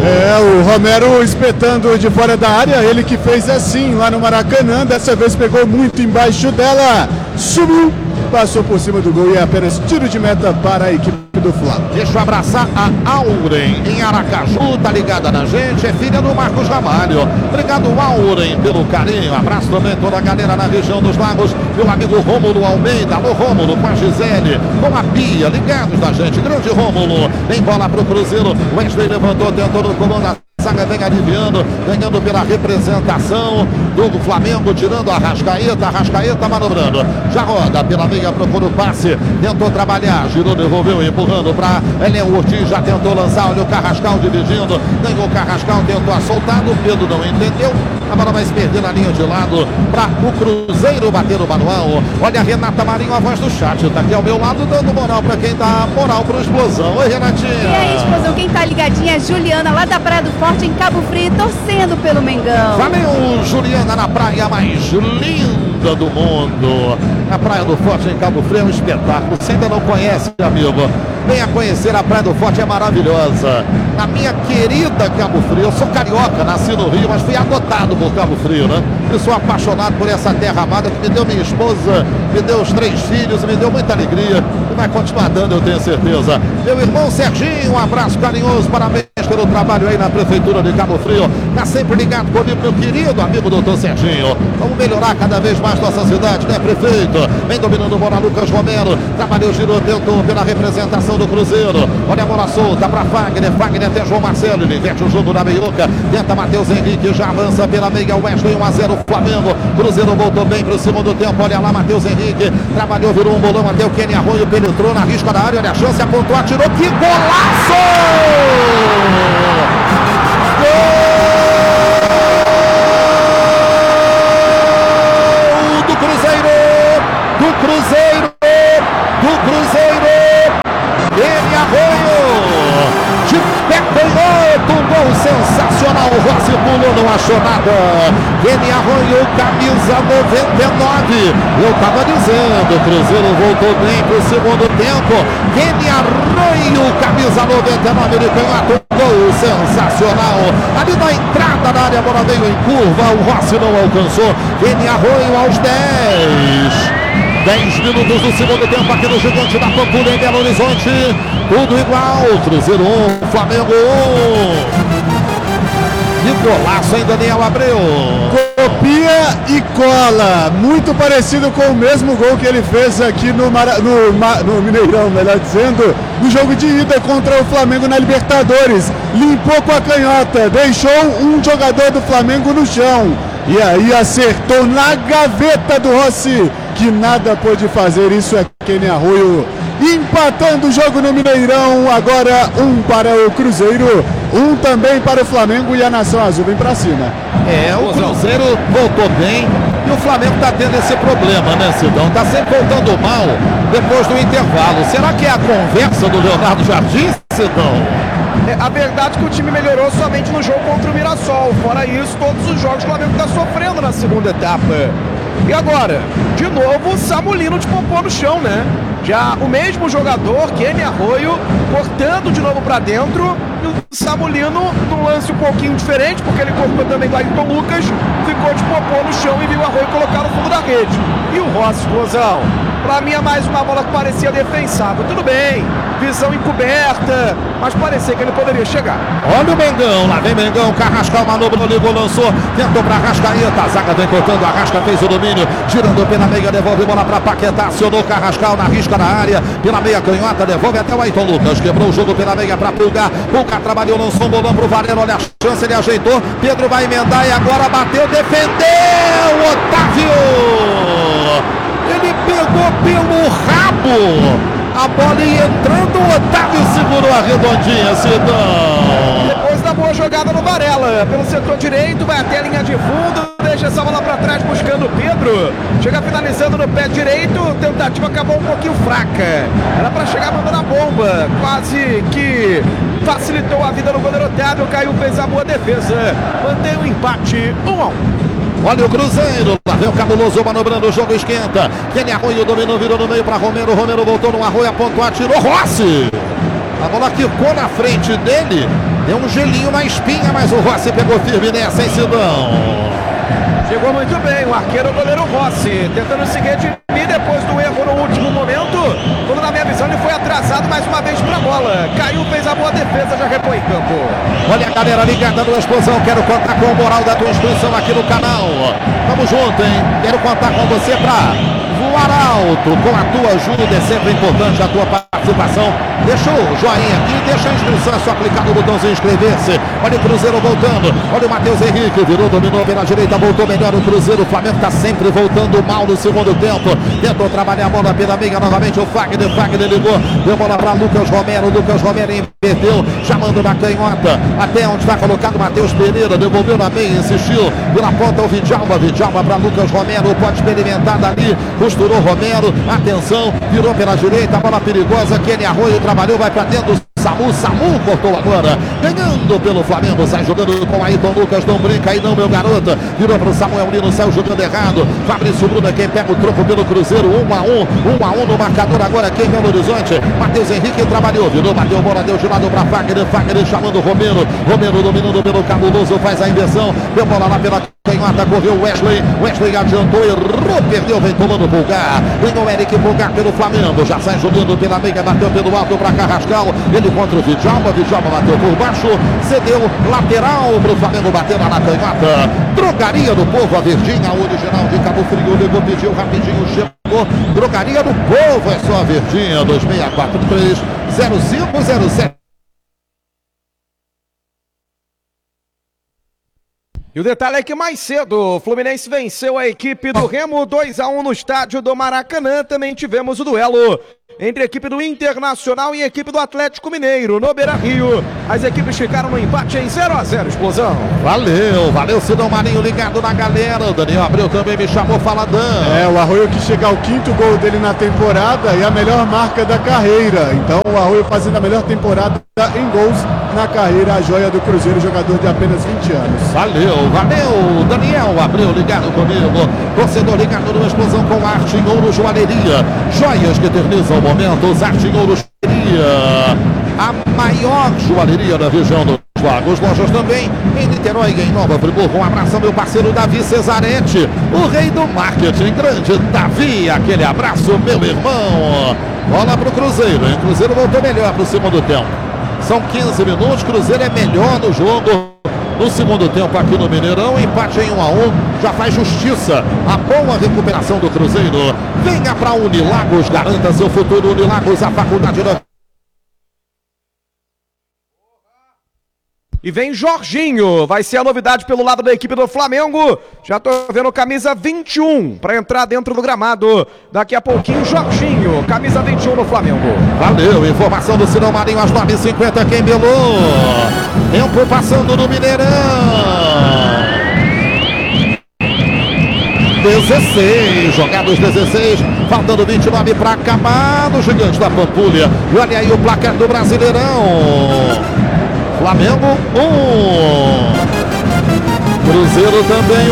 O Romero espetando de fora da área, ele que fez assim lá no Maracanã, dessa vez pegou muito embaixo dela, subiu, passou por cima do gol e é apenas tiro de meta para a equipe do Flamengo. Deixa eu abraçar a Auren em Aracaju, tá ligada na gente, é filha do Marcos Ramalho. Obrigado, Auren, pelo carinho. Abraço também toda a galera na região dos Lagos, meu amigo Rômulo Almeida. Alô Rômulo, com a Gisele, com a Bia, ligados na gente, grande Rômulo. Vem bola pro Cruzeiro, Wesley levantou, tentou no comando. Zaga vem aliviando, ganhando pela representação. do Flamengo, tirando a Arrascaeta manobrando. Já roda pela meia, procura o passe, tentou trabalhar, girou, devolveu, empurrando para Eliel Ortiz, já tentou lançar, olha o Carrascal dividindo, ganhou o Carrascal, tentou assoltar, o Pedro não entendeu. A bola vai se perder na linha de lado para o Cruzeiro bater o manual. Olha a Renata Marinho, a voz do chat, tá aqui ao meu lado dando moral para quem dá moral pro Explosão. Oi, Renatinha. E aí, Explosão, quem tá ligadinha é Juliana, lá da Praia do Forte, em Cabo Frio, torcendo pelo Mengão. Valeu, Juliana, na praia mais linda do mundo. A Praia do Forte em Cabo Frio é um espetáculo. Você ainda não conhece, amigo? Venha conhecer a Praia do Forte, é maravilhosa. Na minha querida Cabo Frio, eu sou carioca, nasci no Rio, mas fui adotado por Cabo Frio, né? Eu sou apaixonado por essa terra amada que me deu minha esposa, me deu os 3 filhos, me deu muita alegria e vai continuar dando, eu tenho certeza. Meu irmão Serginho, um abraço carinhoso, parabéns pelo trabalho aí na Prefeitura de Cabo Frio. Tá sempre ligado comigo, meu querido amigo doutor Serginho. Vamos melhorar cada vez mais nossa cidade, né, prefeito? Vem dominando o bola Lucas Romero, trabalhou, girou, tentou pela representação do Cruzeiro. Olha a bola solta para Fagner até João Marcelo, ele inverte o jogo na meiuca, tenta Matheus Henrique, já avança pela meia, Wesley 1-0 Flamengo. Cruzeiro voltou bem pro segundo tempo, olha lá Matheus Henrique, trabalhou, virou um bolão até o Kenny Arroio, penetrou na risca da área, olha a chance, apontou, atirou, que golaço! Gol do Cruzeiro! Kenny Arroio! De pé canhoto, um gol sensacional, o Rossi pulou, não achou nada. Kenny Arroio, camisa 99. Eu tava dizendo, o Cruzeiro voltou bem pro segundo tempo. Kenny Arroio, camisa 99 de canhoto, gol sensacional. Ali na entrada da área, a bola veio em curva, o Rossi não alcançou. Kenny Arroio aos 10 minutos do segundo tempo aqui no Gigante da Pampulha em Belo Horizonte. Tudo igual, Cruzeiro 1, Flamengo 1. Que golaço, hein, Daniel Abreu? Copia e cola, muito parecido com o mesmo gol que ele fez aqui no Mineirão, melhor dizendo, no jogo de ida contra o Flamengo na Libertadores. Limpou com a canhota, deixou um jogador do Flamengo no chão e aí acertou na gaveta do Rossi, que nada pôde fazer. Isso é Kenny Arroio empatando o jogo no Mineirão. Agora 1 para o Cruzeiro, 1 também para o Flamengo, e a Nação Azul vem para cima. O Cruzeiro voltou bem e o Flamengo está tendo esse problema, né, Sidão? Está sempre voltando mal depois do intervalo. Será que é a conversa do Leonardo Jardim, Sidão? A verdade é que o time melhorou somente no jogo contra o Mirassol. Fora isso, todos os jogos o Flamengo está sofrendo na segunda etapa. E agora, de novo, o Samulino de popô no chão, né? Já o mesmo jogador, Kenny Arroio, cortando de novo para dentro. E o Samulino, num lance um pouquinho diferente, porque ele cortou também do Ayrton Lucas, ficou de popô no chão e viu o Arroio colocar no fundo da rede. E o Rossi, Explosão, pra mim é mais uma bola que parecia defensável. Tudo bem, visão encoberta, mas parecia que ele poderia chegar. Olha o Mengão, lá vem Mengão, Carrascal manobrou, ligou, lançou, tentou pra Arrascaeta, a zaga vem cortando, Arrasca fez o domínio, girando pela meia, devolve bola pra Paquetá, acionou Carrascal na risca da área, pela meia canhota, devolve até o Ayrton Lucas, quebrou o jogo pela meia pra Pulgar, Pulgar trabalhou, lançou um bolão pro Varela, olha a chance, ele ajeitou, Pedro vai emendar e agora bateu, defendeu, Otávio! Ele pegou pelo rabo, a bola ia entrando, o Otávio segurou a redondinha, Sidão. Depois da boa jogada no Varela, pelo setor direito, vai até a linha de fundo, deixa essa bola para trás buscando o Pedro, chega finalizando no pé direito, tentativa acabou um pouquinho fraca, era para chegar mandando a bomba, quase que facilitou a vida no goleiro Otávio, caiu, fez a boa defesa, mantém o empate 1-1. Olha o Cruzeiro, lá vem o Cabuloso manobrando, o jogo esquenta. Kenny Arroio dominou, virou no meio para Romero. Romero voltou no Arroio, apontou, atirou. Rossi! A bola quicou na frente dele, deu um gelinho na espinha, mas o Rossi pegou firme nessa, hein, Sidão? Chegou muito bem o arqueiro, o goleiro Rossi, tentando se redimir depois do erro no último momento. Quando na minha visão ele foi atrasado mais uma vez para a bola. Caiu, fez a boa defesa, já repõe em campo. Olha a galera ligada no Explosão, quero contar com o moral da tua inscrição aqui no canal. Tamo junto, hein? Quero contar com você pra no Arauto. Com a tua ajuda é sempre importante a tua participação. Deixa o joinha aqui, deixa a inscrição, é só clicar no botãozinho inscrever-se. Olha o Cruzeiro voltando, olha o Matheus Henrique, virou, dominou pela direita, voltou melhor o Cruzeiro. O Flamengo está sempre voltando mal no segundo tempo. Tentou trabalhar a bola pela meia novamente, o Fagner ligou, deu bola para Lucas Romero inverteu, chamando na canhota, até onde está colocado Matheus Pereira, devolveu na meia, insistiu, pela ponta o Vidjalba para Lucas Romero, pode experimentar dali, costurou Romero, atenção, virou pela direita, bola perigosa, Kenny Arroio trabalhou, vai para dentro, Samu cortou agora, ganhando pelo Flamengo, sai jogando com Ayrton Lucas, não brinca aí não, meu garoto, virou para o Samuel Lino, saiu jogando errado, Fabrício Bruno é quem pega o troco pelo Cruzeiro, 1-1 no marcador agora aqui em Belo Horizonte, Matheus Henrique trabalhou, virou, bateu bola, deu de lado para Fagner chamando Romero dominando pelo Cabuloso, faz a inversão, deu bola lá pela canhota, correu Wesley adiantou, errou, perdeu, vem tomando Pulgar, ganhou Eric Pulgar pelo Flamengo, já sai jogando pela meia, bateu pelo alto para Carrascal, ele contra o Vidjalba bateu por baixo, cedeu lateral para o Flamengo bater lá na canhota. Drogaria do Povo, a Verdinha, original de Cabo Frio, ligou, pediu rapidinho, chegou. Drogaria do Povo, é só a Verdinha, 2643-0507. E o detalhe é que mais cedo o Fluminense venceu a equipe do Remo 2-1 no estádio do Maracanã. Também tivemos o duelo entre a equipe do Internacional e a equipe do Atlético Mineiro no Beira-Rio. As equipes ficaram no empate em 0-0, Explosão. Valeu, Sidão Marinho ligado na galera. O Daniel Abreu também me chamou, Faladão. O Arroio que chega ao 5º gol dele na temporada e a melhor marca da carreira. Então o Arroio fazendo a melhor temporada em gols na carreira, a joia do Cruzeiro, jogador de apenas 20 anos. Valeu, Daniel Abreu ligado comigo, torcedor ligado numa explosão com Arte em Ouro Joalheria, joias que eternizam o momento, os Arte em Ouro Joalheria, a maior joalheria da região do Lagos, lojas também em Niterói e em Nova Friburgo. Um abraço ao meu parceiro Davi Cesaretti, o rei do marketing, grande Davi, aquele abraço, meu irmão. Bola pro Cruzeiro, hein? Cruzeiro voltou melhor pro segundo tempo. São 15 minutos, Cruzeiro é melhor no jogo. No segundo tempo aqui no Mineirão, empate em 1-1, já faz justiça a boa recuperação do Cruzeiro. Venha para Unilagos, garanta seu futuro. Unilagos, a faculdade da... E vem Jorginho, vai ser a novidade pelo lado da equipe do Flamengo. Já tô vendo camisa 21 para entrar dentro do gramado. Daqui a pouquinho, Jorginho, camisa 21 no Flamengo. Valeu, informação do Sidão Marinho às 9h50, quem belou. Tempo passando no Mineirão. 16, jogados 16, faltando 29 para acabar no Gigante da Pampulha. E olha aí o placar do Brasileirão. Flamengo 1, Cruzeiro também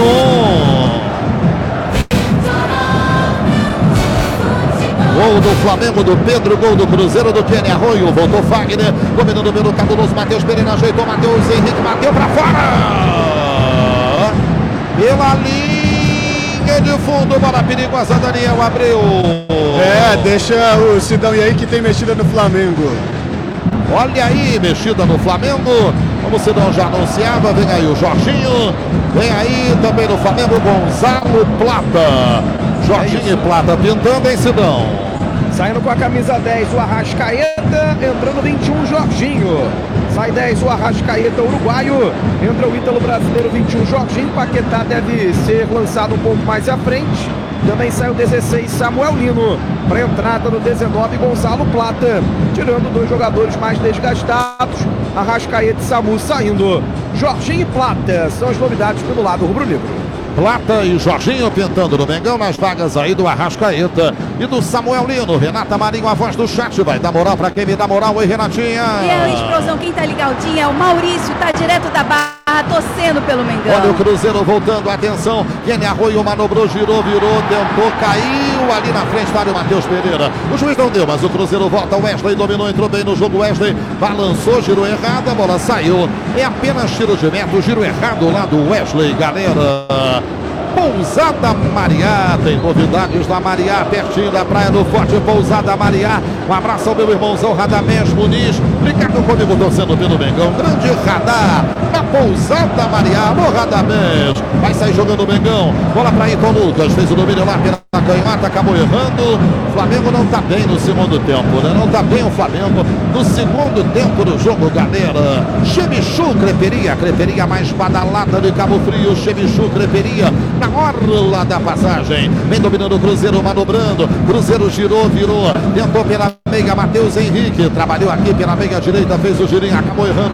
1. Gol do Flamengo do Pedro, gol do Cruzeiro do Kenny Arroio, voltou Fagner, dominando pelo Cabuloso, Matheus Pereira ajeitou, Matheus Henrique bateu para fora, pela linha de fundo, bola perigosa, Daniel Abreu. Deixa o Sidão e aí que tem mexida no Flamengo. Olha aí, mexida no Flamengo, como o Sidão já anunciava, vem aí o Jorginho, vem aí também no Flamengo Gonzalo Plata. Jorginho e Plata pintando, hein, Sidão? Saindo com a camisa 10 o Arrascaeta, entrando 21 Jorginho. Sai 10 o Arrascaeta uruguaio, entra o Ítalo brasileiro 21 Jorginho. Paquetá deve ser lançado um pouco mais à frente. Também sai o 16 Samuel Lino, para entrada no 19 Gonzalo Plata, tirando dois jogadores mais desgastados, Arrascaeta e Samu saindo. Jorginho e Plata são as novidades pelo lado rubro-negro. Plata e Jorginho pintando no Mengão, nas vagas aí do Arrascaeta e do Samuel Lino. Renata Marinho, a voz do chat, vai dar moral pra quem me dá moral. Oi, Renatinha. E a explosão, quem tá ligadinha é o Maurício, tá direto da Barra, torcendo pelo Mengão. Olha o Cruzeiro voltando, atenção, Kenny Arroio manobrou, girou, virou, tentou, caiu ali na frente, tá o Matheus Pereira. O juiz não deu, mas o Cruzeiro volta, o Wesley dominou, entrou bem no jogo, Wesley balançou, girou errado, a bola saiu. É apenas tiro de meta, giro errado lá do Wesley, galera. Pousada Mariá, tem novidades da Mariá, pertinho da Praia do Forte, Pousada Mariá. Um abraço ao meu irmãozão Radamés Muniz, ligado comigo, torcendo pelo Mengão. Grande Radar, na Pousada Mariá. Alô, Radamés, vai sair jogando o Mengão. Bola para Ayrton Lucas, fez o domínio lá pela canhota, acabou errando. O Flamengo não tá bem no segundo tempo, né? Não tá bem o Flamengo no segundo tempo do jogo, galera. Chemichu Creperia, creperia mais badalada de Cabo Frio. Chemichu Creperia, na orla da passagem. Vem dominando o Cruzeiro, manobrando. Cruzeiro girou, virou. Tentou pela meia, Matheus Henrique. Trabalhou aqui pela meia direita, fez o girinho, acabou errando.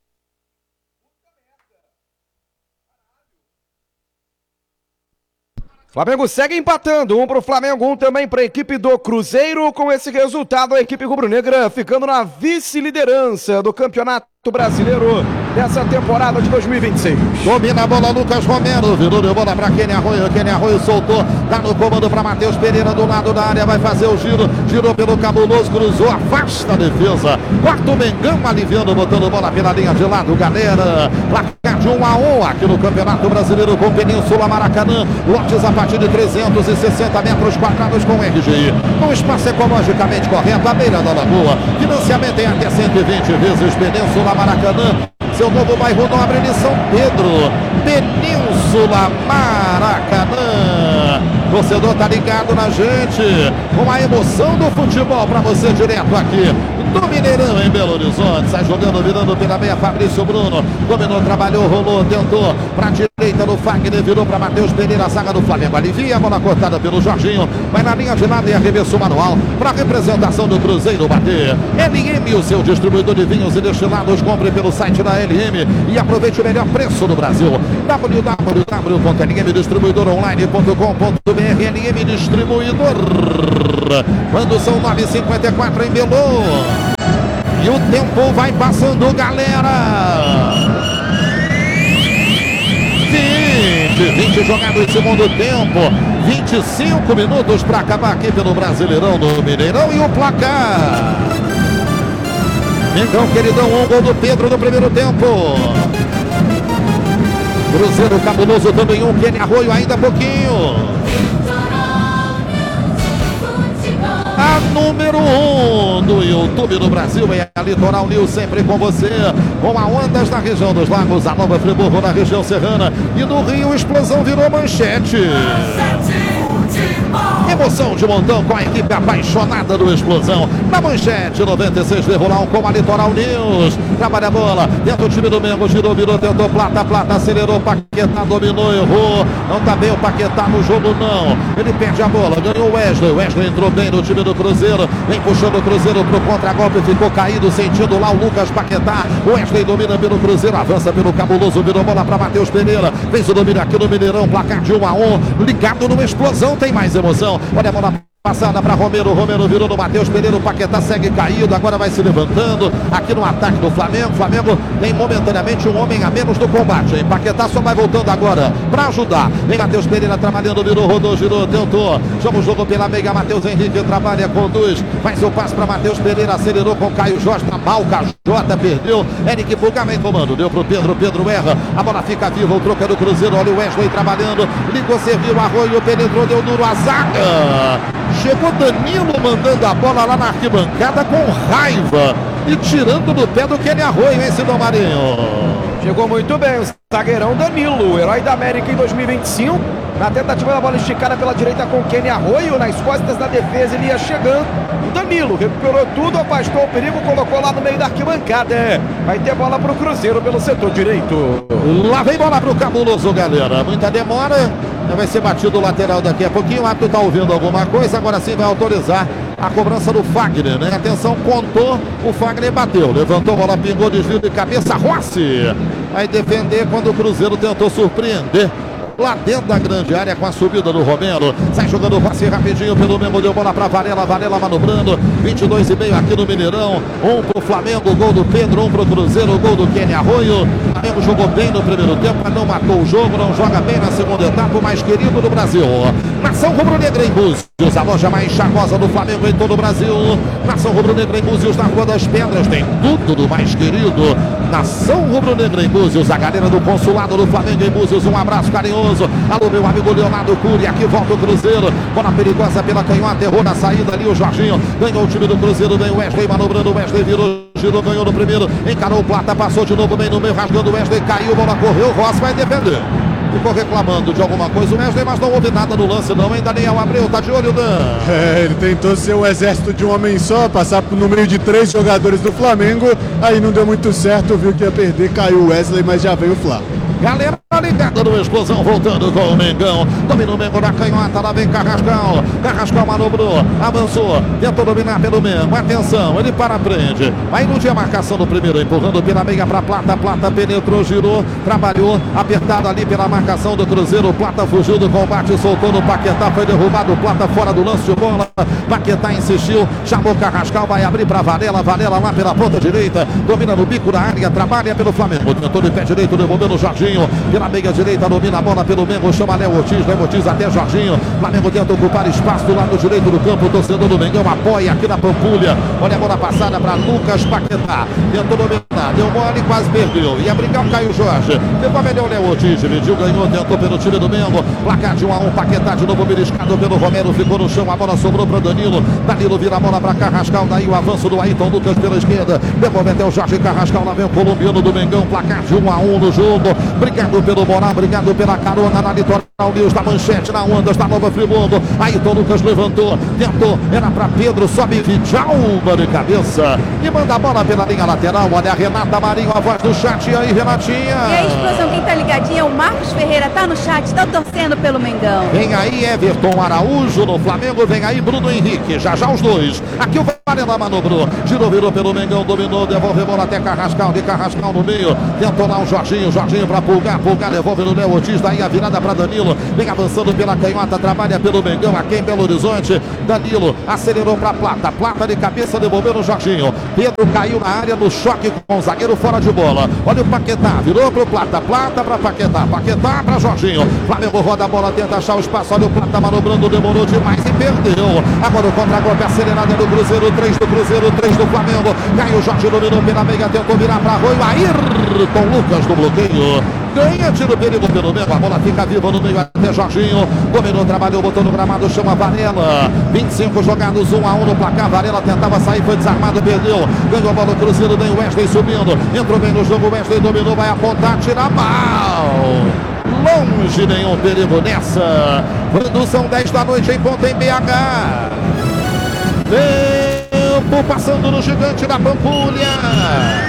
Flamengo segue empatando, um para o Flamengo, um também para a equipe do Cruzeiro. Com esse resultado, a equipe rubro-negra ficando na vice-liderança do Campeonato Brasileiro dessa temporada de 2026. Domina a bola Lucas Romero, virou de bola para Kenny Arroio. Kenny Arroio soltou, tá no comando para Matheus Pereira do lado da área, vai fazer o giro, girou pelo cabuloso, cruzou, afasta a defesa. Quarto Mengão aliviando, botando bola pela linha de lado, galera. Placar de 1-1 aqui no Campeonato Brasileiro com Península Maracanã. Lotes a partir de 360 metros quadrados com RGI. Com espaço ecologicamente correto, à beira da lagoa. Financiamento em até 120 vezes. Península Maracanã, seu novo bairro nobre de São Pedro. Península Maracanã. Torcedor tá ligado na gente. Com a emoção do futebol para você direto aqui do Mineirão em Belo Horizonte. Sai jogando, virando pela meia, Fabrício Bruno. Dominou, trabalhou, rolou, tentou. Pra direita no Fagner, virou pra Matheus Pereira, a zaga do Flamengo. Alivia a bola cortada pelo Jorginho. Vai na linha de lado e arremesso manual pra representação do Cruzeiro bater. LM, o seu distribuidor de vinhos e destilados. Compre pelo site da LM e aproveite o melhor preço do Brasil. www.lmdistribuidoronline.com.br. LM Distribuidor. Quando são 9h54 em Belo. E o tempo vai passando, galera. 20 jogados em segundo tempo. 25 minutos para acabar aqui pelo Brasileirão do Mineirão. E o placar. Então, queridão, um gol do Pedro no primeiro tempo. Cruzeiro cabuloso também um. Kenny Arroio ainda pouquinho. A número 1 do YouTube do Brasil é a Litoral News, sempre com você, com a Ondas na região dos Lagos, a Nova Friburgo na região serrana e no Rio, explosão virou manchete. Emoção de montão com a equipe apaixonada do Explosão. Na manchete, 96,1 com a Litoral News. Trabalha a bola, dentro do time do Mengo, girou, virou, tentou, Plata, acelerou, Paquetá dominou, errou. Não tá bem o Paquetá no jogo, não. Ele perde a bola, ganhou o Wesley entrou bem no time do Cruzeiro. Vem puxando o Cruzeiro pro contragolpe, ficou caído, sentindo lá o Lucas Paquetá. O Wesley domina pelo Cruzeiro, avança pelo cabuloso, virou bola pra Matheus Pereira. Fez o domínio aqui no Mineirão, placar de 1-1. Ligado no Explosão, tem mais emoção. Olha a bola passada para Romero, virou no Matheus Pereira, o Paquetá segue caído, agora vai se levantando aqui no ataque do Flamengo. Flamengo tem momentaneamente um homem a menos no combate, hein? Paquetá só vai voltando agora para ajudar. Vem Matheus Pereira trabalhando, virou, rodou, girou, tentou. Chama o jogo pela meia, Matheus Henrique trabalha, conduz, faz o passe para Matheus Pereira, acelerou com Caio Jorge, tá mal, Cajota perdeu. Eric Pulgar vem comando, deu pro Pedro erra, a bola fica viva, o troco é do Cruzeiro, olha o Wesley trabalhando, ligou, serviu, Arroio, penetrou, deu duro, a zaga. Chegou Danilo mandando a bola lá na arquibancada com raiva e tirando do pé do Kenny Arroio, hein, Sidão Marinho? Chegou muito bem o zagueirão Danilo, herói da América em 2025. Na tentativa da bola esticada pela direita com Kenny Arroio, nas costas da defesa ele ia chegando. O Danilo recuperou tudo, afastou o perigo, colocou lá no meio da arquibancada. Vai ter bola pro Cruzeiro pelo setor direito. Lá vem bola pro cabuloso, galera. Muita demora. Vai ser batido o lateral daqui a pouquinho. O árbitro tá ouvindo alguma coisa. Agora sim vai autorizar a cobrança do Fagner, né? Atenção, contou. O Fagner bateu. Levantou, bola pingou, desvio de cabeça. Rossi vai defender quando o Cruzeiro tentou surpreender lá dentro da grande área com a subida do Romero. Sai jogando o passe rapidinho pelo Mengo, deu bola para Varela manobrando. 22,5 aqui no Mineirão. Um pro Flamengo, gol do Pedro, um pro Cruzeiro, gol do Kenny Arroio. O Flamengo jogou bem no primeiro tempo, mas não matou o jogo, não joga bem na segunda etapa, o mais querido do Brasil. Nação Rubro-Negra em Búzios, a loja mais charmosa do Flamengo em todo o Brasil. Nação Rubro-Negra em Búzios, na Rua das Pedras, tem tudo do mais querido. Nação Rubro-Negra em Búzios, a galera do consulado do Flamengo em Búzios, um abraço carinhoso. Alô, meu amigo Leonardo Cury, aqui volta o Cruzeiro. Bola perigosa pela canhota, errou na saída ali o Jorginho. Ganhou o time do Cruzeiro, vem o Wesley manobrando, o Wesley virou, girou, ganhou no primeiro, encarou o Plata, passou de novo bem no meio, rasgando o Wesley, caiu, bola correu, o Rossi vai defender. Ficou reclamando de alguma coisa o Wesley, mas não houve nada no lance não, hein? Daniel Abreu, tá de olho, Dan. Ele tentou ser um exército de um homem só, passar no meio de 3 jogadores do Flamengo, aí não deu muito certo, viu que ia perder, caiu o Wesley, mas já veio o Flá. Galera ligada no Explosão, voltando com o Mengão. Domina o Mengo na canhota, lá vem Carrascal. Carrascal manobrou, avançou, tentou dominar pelo Mengo. Atenção, ele para a frente. Vai iludir a marcação do primeiro, empurrando pela meia para Plata. Plata penetrou, girou, trabalhou, apertado ali pela marcação do Cruzeiro. Plata fugiu do combate, soltou no Paquetá, foi derrubado. Plata fora do lance de bola. Paquetá insistiu, chamou Carrascal, vai abrir para Varela. Varela lá pela ponta direita, domina no bico da área, trabalha pelo Flamengo. Tentou de pé direito, devolvendo o Jorginho. Pela meia direita, domina a bola pelo Mengo, chama Léo Ortiz até Jorginho. Flamengo tenta ocupar espaço do lado direito do campo, o torcedor do Mengão apoia aqui na Pampulha. Olha a bola passada para Lucas Paquetá. Tentou dominar, deu mole, quase perdeu. Ia brigar o Caio Jorge. Depois melhor o Léo Ortiz, dividiu, ganhou, tentou pelo time do Mengo. Placar de 1-1, Paquetá de novo beliscado pelo Romero, ficou no chão, a bola sobrou para Danilo. Danilo vira a bola para Carrascal, daí o avanço do Ayrton Lucas pela esquerda. Devolve até o Jorge Carrascal, lá vem o colombiano do Mengão. Placar de 1-1 no jogo. Obrigado pelo moral, obrigado pela carona na Litoral News, da Manchete, na Ondas, da Nova Friburgo. Ayrton Lucas levantou, tentou, era para Pedro, sobe Vidjalma de cabeça e manda a bola pela linha lateral. Olha a Renata Marinho, a voz do chat. E aí, Renatinha? E aí, Explosão, quem tá ligadinho é o Marcos Ferreira, tá no chat, tá torcendo pelo Mengão. Vem aí Everton Araújo no Flamengo, vem aí Bruno Henrique, já os dois. Aqui o Varela manobrou, girou, virou pelo Mengão, dominou, devolve a bola até Carrascal, de Carrascal no meio, tentou lá o Jorginho para Pulgar, devolve no Léo Ortiz, daí a virada para Danilo, vem avançando pela canhota, trabalha pelo Mengão, aqui em Belo Horizonte. Danilo acelerou para Plata, Plata de cabeça, devolveu no Jorginho. Pedro caiu na área no choque com o zagueiro fora de bola. Olha o Paquetá, virou pro Plata, Plata para Paquetá, Paquetá para Jorginho. Flamengo roda a bola, tenta achar o espaço, olha o Plata manobrando, demorou demais e perdeu. Agora o contra-golpe acelerado do Cruzeiro, 3 do Cruzeiro, 3 do Flamengo. Caiu o Jorge, dominou pela meia, tentou virar para Arroio, Ayrton Lucas no bloqueio. Ganha tiro perigo pelo meio, a bola fica viva no meio até Jorginho. Dominou, trabalhou, botou no gramado, chama Varela. 25 jogados, 1-1 no placar. Varela tentava sair, foi desarmado, perdeu. Ganhou a bola o Cruzeiro, vem o Wesley subindo. Entrou bem no jogo, Wesley dominou, vai apontar, tira mal. Longe nenhum perigo nessa. Quando são 10 da noite em ponto em BH. Tempo passando no gigante da Pampulha.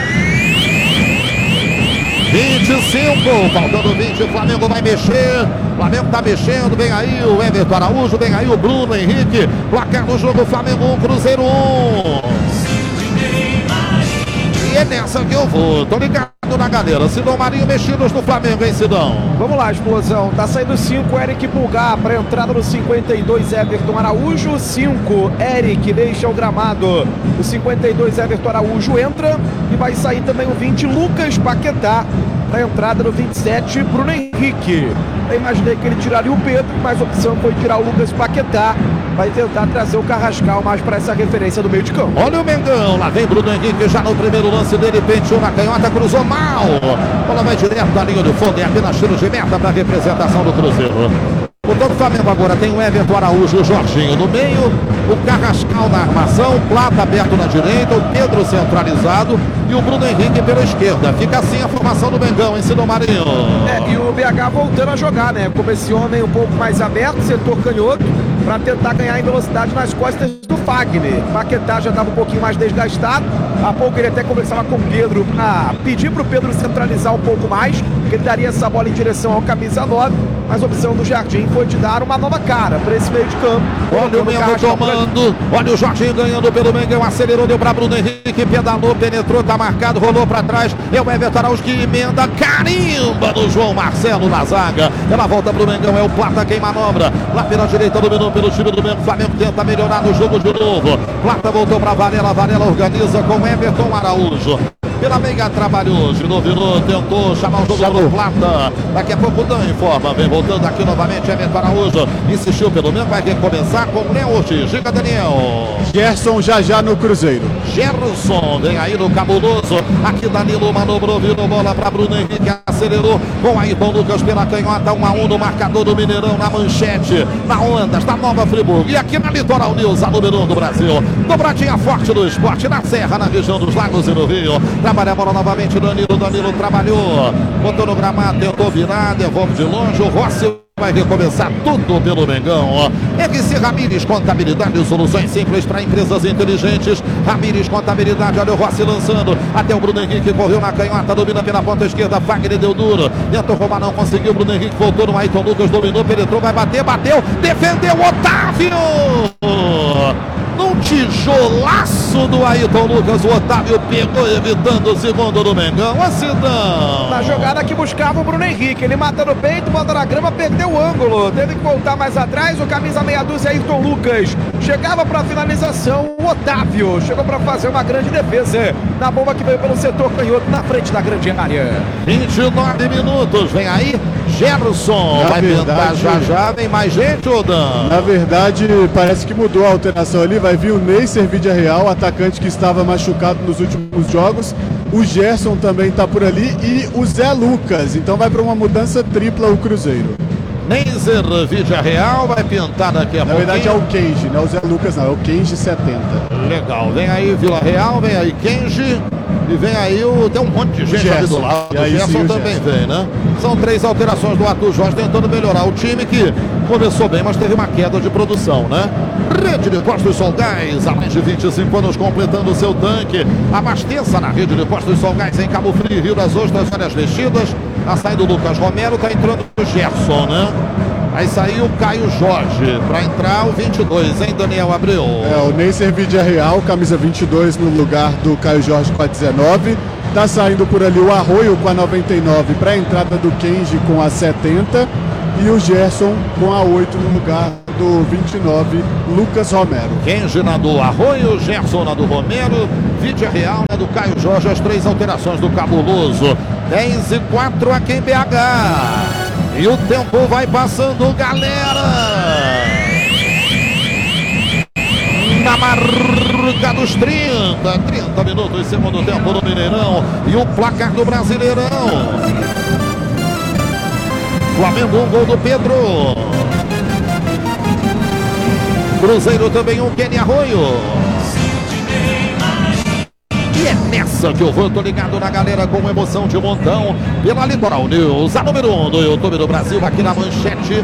25, faltando 20, o Flamengo vai mexer. O Flamengo tá mexendo, vem aí o Everton Araújo, vem aí o Bruno Henrique. Placar do jogo, Flamengo 1, Cruzeiro 1. E é nessa que eu vou, tô ligado na galera. Sidão Marinho, mexidos no Flamengo, hein, Sidão? Vamos lá, Explosão. Tá saindo 5, Eric Pulgar. Para entrada no 52, Everton Araújo. 5, Eric deixa o gramado. O 52, Everton Araújo entra. E vai sair também o 20, Lucas Paquetá. Para entrada no 27, Bruno Henrique. Eu imaginei que ele tiraria o Pedro, mas a opção foi tirar o Lucas Paquetá. Vai tentar trazer o Carrascal mais para essa referência do meio de campo. Olha o Mengão, lá vem Bruno Henrique, já no primeiro lance dele, penteou na canhota, cruzou mal. Bola vai direto da linha de fundo, é apenas tiro de meta para a representação do Cruzeiro. O todo Flamengo agora tem o Everton Araújo e o Jorginho no meio, o Carrascal na armação, Plata aberto na direita, o Pedro centralizado e o Bruno Henrique pela esquerda. Fica assim a formação do Mengão, em Sidão Marinho. E o BH voltando a jogar, né? Como esse homem um pouco mais aberto, setor canhoto, para tentar ganhar em velocidade nas costas do Fagner. Paquetá já estava um pouquinho mais desgastado. Há pouco ele até conversava com o Pedro para pedir para o Pedro centralizar um pouco mais, que ele daria essa bola em direção ao camisa 9, mas a opção do Jardim foi de dar uma nova cara para esse meio de campo. Olha o Mengo tomando, olha o Jorginho ganhando pelo Mengão, acelerou, deu para Bruno Henrique, pedalou, penetrou, tá marcado, rolou para trás, é o Everton Araújo que emenda, carimba do João Marcelo na zaga, ela volta pro Mengão, é o Plata quem manobra, lá pela direita dominou pelo time do Mengo, Flamengo tenta melhorar no jogo de novo, Plata voltou para Varela, Varela organiza com Everton Araújo. pela meia, trabalhou, girou, virou, tentou chamar o jogo do Plata. Daqui a pouco Dan informa, vem voltando aqui novamente Everton Araújo, insistiu pelo menos, vai recomeçar com o Léo Ortiz. Diga, Daniel. Gerson já no Cruzeiro. Gerson vem aí no cabuloso, aqui Danilo manobrou, virou bola para Bruno Henrique, acelerou com Ayrton Lucas pela canhota, 1-1 no marcador do Mineirão, na manchete, na Ondas, da Nova Friburgo e aqui na Litoral News, a número 1 do Brasil, dobradinha forte do esporte, na Serra, na região dos Lagos e no Rio. Trabalha a bola novamente, Danilo trabalhou, botou no gramado, tentou virar, devolve de longe, o Rossi vai recomeçar tudo pelo Mengão. RC Ramires Contabilidade e Soluções Simples para empresas inteligentes. Ramires Contabilidade, olha o Rossi lançando. Até o Bruno Henrique correu na canhota, domina pela ponta esquerda. Wagner deu duro. Tentou roubar, não conseguiu. Bruno Henrique voltou no Ayrton Lucas, dominou, penetrou, vai bater, bateu. Defendeu Otávio! Num tijolaço do Ayrton Lucas, o Otávio pegou, evitando o segundo do Mengão. A Sidão. Na jogada que buscava o Bruno Henrique, ele mata no peito, bota na grama, perdeu o ângulo, teve que voltar mais atrás, o camisa meia dúzia Ayrton Lucas chegava para finalização, o Otávio chegou para fazer uma grande defesa na bomba que veio pelo setor canhoto na frente da grande área. 29 minutos, vem aí Gerson, vai tentar já, vem mais gente, Odan? Na verdade, parece que mudou a alteração ali, vai vir o Neisser Villarreal, atacante que estava machucado nos últimos jogos, o Gerson também está por ali e o Zé Lucas, então vai para uma mudança tripla o Cruzeiro. Neisser Villarreal vai pintar daqui a pouco. Na verdade é o Kenji, não é o Zé Lucas não, é o Kenji 70. Legal, vem aí Vila Real, vem aí Kenji e vem aí tem um monte de gente ali do lado. O Gerson também vem, né? São 3 alterações do Arthur Jorge tentando melhorar o time que começou bem, mas teve uma queda de produção, né? Rede de Postos Solgás, há mais de 25 anos completando o seu tanque. Abasteça na Rede de Postos Solgás em Cabo Frio, Rio das Ostras, áreas vestidas. A saída do Lucas Romero, tá entrando o Gerson, né? Aí saiu o Caio Jorge, para entrar o 22, hein, Daniel Abreu? O Neisser Villarreal, camisa 22 no lugar do Caio Jorge com a 19. Tá saindo por ali o Arroio com a 99 para a entrada do Kenji com a 70. E o Gerson com a 8 no lugar do 29, Lucas Romero. Kenji na do Arroio, Gerson na do Romero, Villarreal na do Caio Jorge, as 3 alterações do Cabuloso. 10:04 aqui em BH. E o tempo vai passando, galera. Na marca dos 30 minutos, segundo tempo no Mineirão. E o placar do Brasileirão. Flamengo, 1 gol do Pedro. Cruzeiro também, um Kenny Arroio. E é nessa que eu vou, tô ligado na galera com emoção de montão pela Litoral News, a número 1 do YouTube do Brasil, aqui na manchete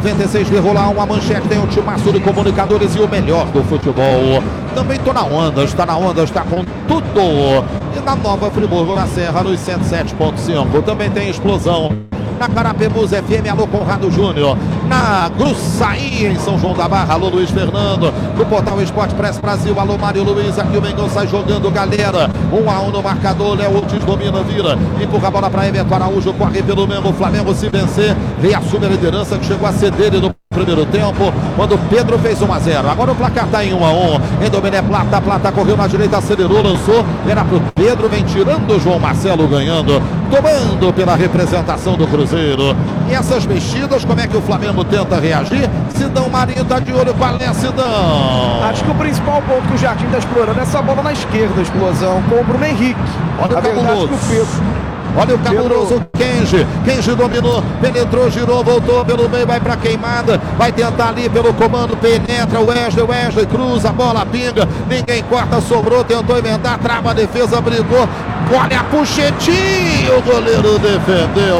96,1. A manchete tem um timaço de comunicadores e o melhor do futebol. Também tô na Ondas, tá com tudo. E na Nova Friburgo, na Serra, nos 107.5. Também tem explosão na Carapebus FM, alô Conrado Júnior. Na Gruçaí, em São João da Barra, alô Luiz Fernando. No Portal Esporte Press Brasil, alô Mário Luiz. Aqui o Mengão sai jogando, galera. 1-1 no marcador, Léo Ortiz domina, vira, empurra a bola para Everton Araújo, corre pelo mesmo. Flamengo, se vencer, reassume a liderança que chegou a ser dele no primeiro tempo, quando Pedro fez 1-0. Agora o placar está em 1-1. Em Dominé Plata correu na direita, acelerou, lançou, era pro Pedro, vem tirando o João Marcelo, ganhando, tomando pela representação do Cruzeiro. E essas mexidas, como é que o Flamengo tenta reagir? Sidão Marinho tá de olho, qual é, Sidão? Acho que o principal ponto que o Jardim está explorando é essa bola na esquerda, explosão com o Bruno Henrique. Olha o Cabuloso. Olha o cabuloso Kenji dominou, penetrou, girou, voltou pelo meio, vai pra queimada, vai tentar ali pelo comando, penetra o Wesley, cruza, a bola pinga, ninguém corta, sobrou, tentou inventar, trava a defesa, brigou, olha a puxetinha, o goleiro defendeu.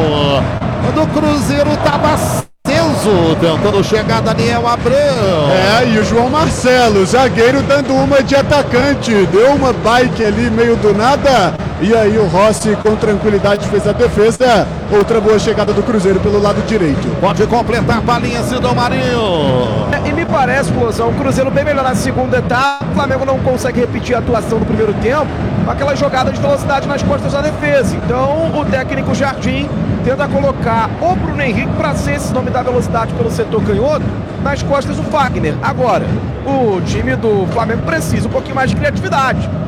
O Cruzeiro tava tentando chegar Daniel Abreu. E o João Marcelo, zagueiro, dando uma de atacante, deu uma bike ali meio do nada, e aí o Rossi com tranquilidade fez a defesa. Outra boa chegada do Cruzeiro pelo lado direito. Pode completar a balinha, Sidão Marinho. E me parece, explosão, o Cruzeiro bem melhor na segunda etapa. O Flamengo não consegue repetir a atuação do primeiro tempo, com aquela jogada de velocidade nas costas da defesa. Então o técnico Jardim tenta colocar o Bruno Henrique para ser esse nome da velocidade pelo setor canhoto, nas costas do Wagner. Agora, o time do Flamengo precisa um pouquinho mais de criatividade.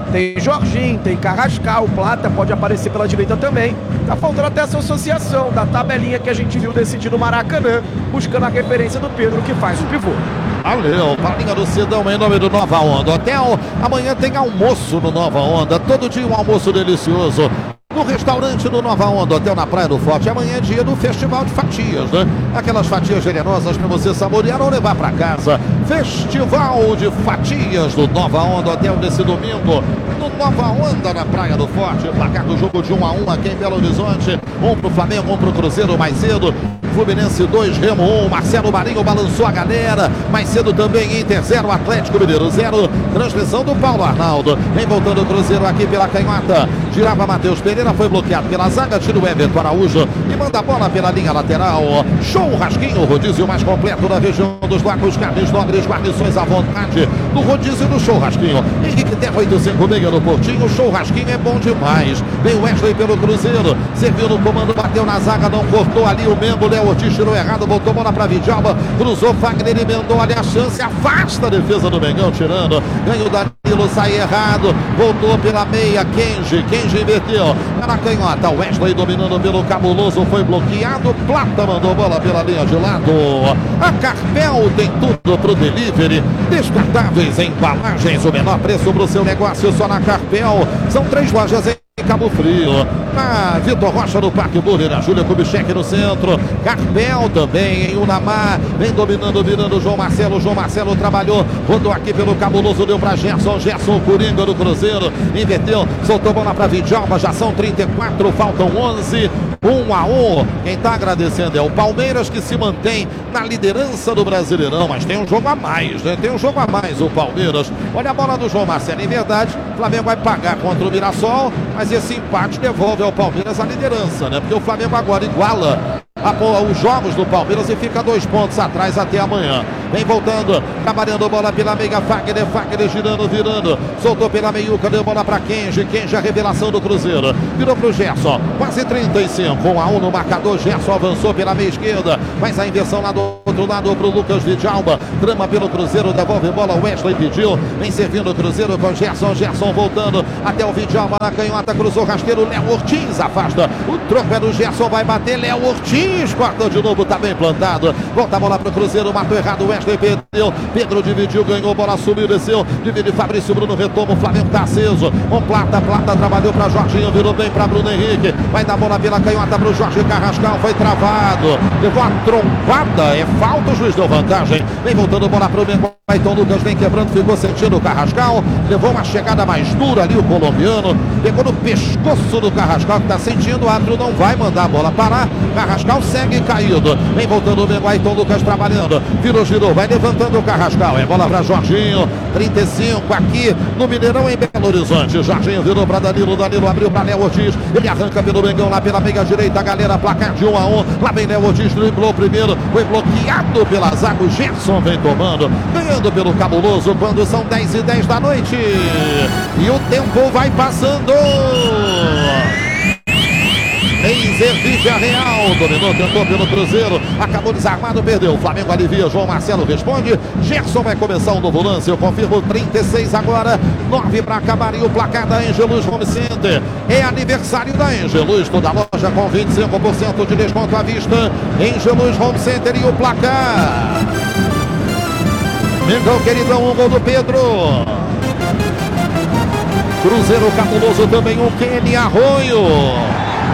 Tem Jorginho, tem Carrascal, o Plata pode aparecer pela direita também. Tá faltando até essa associação da tabelinha que a gente viu decidir no Maracanã, buscando a referência do Pedro, que faz o pivô. Valeu, Palinha do Sidão em nome do Nova Onda Hotel. Amanhã tem almoço no Nova Onda, todo dia um almoço delicioso no restaurante do Nova Onda Hotel na Praia do Forte. Amanhã é dia do Festival de Fatias, né? Aquelas fatias generosas para você saborear ou levar para casa. Festival de Fatias do Nova Onda Hotel nesse domingo no Nova Onda na Praia do Forte. Placar do jogo de 1-1 aqui em Belo Horizonte. 1 pro Flamengo, 1 pro Cruzeiro mais cedo. Fluminense 2, Remo 1, Marcelo Marinho balançou a galera. Mais cedo também Inter 0, Atlético Mineiro 0. Transmissão do Paulo Arnaldo. Vem voltando o Cruzeiro aqui pela canhota. Girava Matheus Pereira, foi bloqueado pela zaga. Tira o Everton Araújo e manda a bola pela linha lateral. Churrasquinho, o rodízio mais completo da região dos Lagos. Carnes nobres, guarnições à vontade do rodízio do Churrasquinho. Henrique Terra 856 no Portinho. O Churrasquinho é bom demais. Vem o Wesley pelo Cruzeiro. Serviu no comando, bateu na zaga, não cortou ali o membro. Léo Ortiz tirou errado, voltou bola para Vidalba, cruzou Fagner, emendou ali a chance, afasta a defesa do Mengão, tirando, ganha o Danilo, sai errado, voltou pela meia, Kenji inverteu, na canhota, Wesley dominando pelo Cabuloso, foi bloqueado, Plata mandou bola pela linha de lado. A Carpel tem tudo pro delivery, descartáveis, embalagens, o menor preço pro seu negócio só na Carpel, são 3 lojas em Cabo Frio, na Vitor Rocha no Parque Burger, a Júlia Kubitschek no centro, Carpel também em Unamar, vem dominando, virando o João Marcelo trabalhou, rodou aqui pelo Cabuloso, deu para Gerson, Coringa do Cruzeiro, inverteu, soltou bola para Vidalba, já são 34, faltam 11, 1-1, quem está agradecendo é o Palmeiras, que se mantém na liderança do Brasileirão, mas tem um jogo a mais, né? Tem um jogo a mais o Palmeiras. Olha a bola do João Marcelo, em verdade, o Flamengo vai pagar contra o Mirassol, mas esse empate devolve ao Palmeiras a liderança, né? Porque o Flamengo agora iguala os jogos do Palmeiras e fica 2 pontos atrás até amanhã. Vem voltando, trabalhando bola pela meia, Fagner girando, virando, soltou pela meiuca, deu bola para Kenji, a revelação do Cruzeiro, virou pro Gerson, quase 35, 1-1 no marcador, Gerson avançou pela meia esquerda, faz a inversão lá do outro lado pro Lucas Vidalba, trama pelo Cruzeiro, devolve bola, Wesley pediu, vem servindo o Cruzeiro com Gerson voltando até o Vidalba na canhota, cruzou rasteiro, Léo Ortiz afasta, o troco é do Gerson, vai bater, Léo Ortiz corta de novo, tá bem plantado, volta a bola pro Cruzeiro, matou errado, Wesley perdeu, Pedro dividiu, ganhou, bola subiu, desceu, divide Fabrício, Bruno retoma, o Flamengo tá aceso, com Plata trabalhou pra Jorginho, virou bem pra Bruno Henrique, vai dar bola pela canhota pro Jorge Carrascal, foi travado, levou a trombada, é falta, o juiz deu vantagem, vem voltando bola pro Mengo, Ayrton Lucas vem quebrando, ficou sentindo o Carrascal, levou uma chegada mais dura ali o colombiano, pegou no pescoço do Carrascal, que tá sentindo, o árbitro não vai mandar a bola parar, Carrascal segue caído, vem voltando o Mengo, Ayrton Lucas trabalhando, girou, vai levantando o Carrascal, é bola para Jorginho, 35 aqui no Mineirão em Belo Horizonte, Jorginho virou para Danilo abriu para Léo Ortiz, ele arranca pelo Mengão lá pela meia direita, galera, placar de 1-1, lá vem Léo Ortiz, driblou primeiro, foi bloqueado pela zaga, o Gerson vem tomando, ganhando pelo Cabuloso, quando são 10h10 da noite, e o tempo vai passando. Vídea Real, dominou, tentou pelo Cruzeiro, acabou desarmado, perdeu, o Flamengo alivia, João Marcelo responde, Gerson vai começar um novo lance, eu confirmo, 36 agora, 9 para acabar e o placar da Angelus Home Center, é aniversário da Angelus, toda loja com 25% de desconto à vista, Angelus Home Center e o placar, Mengão queridão, um gol do Pedro, Cruzeiro Cabuloso também, o Kenny Arroio.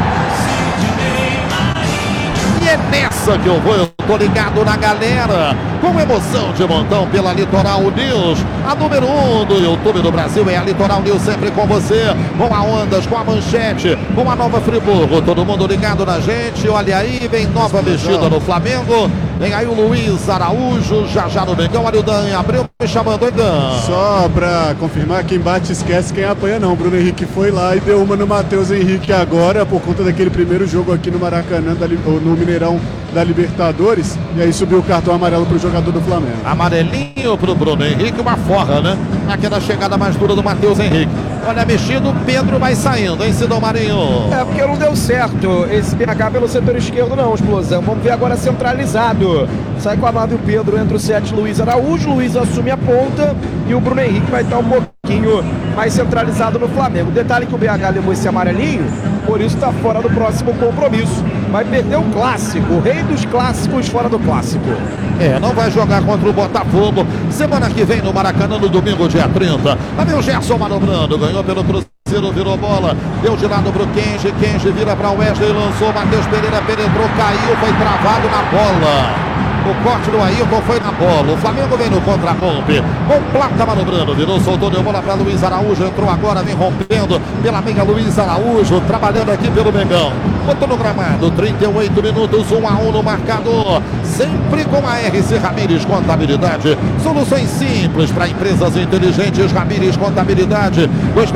E é nessa que eu vou, eu tô ligado na galera, com emoção de montão pela Litoral News, a número 1 do YouTube do Brasil é a Litoral News, sempre com você, com a Ondas, com a Manchete, com a Nova Friburgo, todo mundo ligado na gente, olha aí, vem nova mexida no Flamengo, vem aí o Luiz Araújo, já no Mengão, olha o Dan Abreu me chamando, Dan. Só pra confirmar, quem bate esquece, quem apanha não, Bruno Henrique foi lá e deu uma no Matheus Henrique agora, por conta daquele primeiro jogo aqui no Maracanã, no Mineirão da Libertadores, e aí subiu o cartão amarelo pro jogador do Flamengo. Amarelinho pro Bruno Henrique, uma forra, né? Aquela chegada mais dura do Matheus Henrique. Olha, mexido, Pedro vai saindo, hein, Sidão Marinho? É, porque não deu certo esse PH pelo setor esquerdo não, explosão. Vamos ver agora centralizado. Sai com a 9 o Pedro, entra o 7 Luiz Araújo, Luiz assume a ponta e o Bruno Henrique vai estar um pouquinho mais centralizado no Flamengo. Detalhe que o BH levou esse amarelinho, por isso está fora do próximo compromisso. Vai perder o clássico, o rei dos clássicos fora do clássico. Não vai jogar contra o Botafogo. Semana que vem no Maracanã, no domingo, dia 30. Também o Gerson manobrando, ganhou pelo Cruzeiro, virou bola, deu de lado pro Kenji, Kenji vira para Wesley, lançou, Matheus Pereira penetrou, caiu, foi travado na bola. O corte do Ailton foi na bola. O Flamengo vem no contra-rompe. Com Plata manobrando. Virou, soltou, deu bola para Luiz Araújo. Entrou agora, vem rompendo pela meia Luiz Araújo. Trabalhando aqui pelo Mengão. Botou no gramado. 38 minutos, 1-1 no marcador. Sempre com a RC Ramires Contabilidade. Soluções simples para empresas inteligentes. Ramires Contabilidade.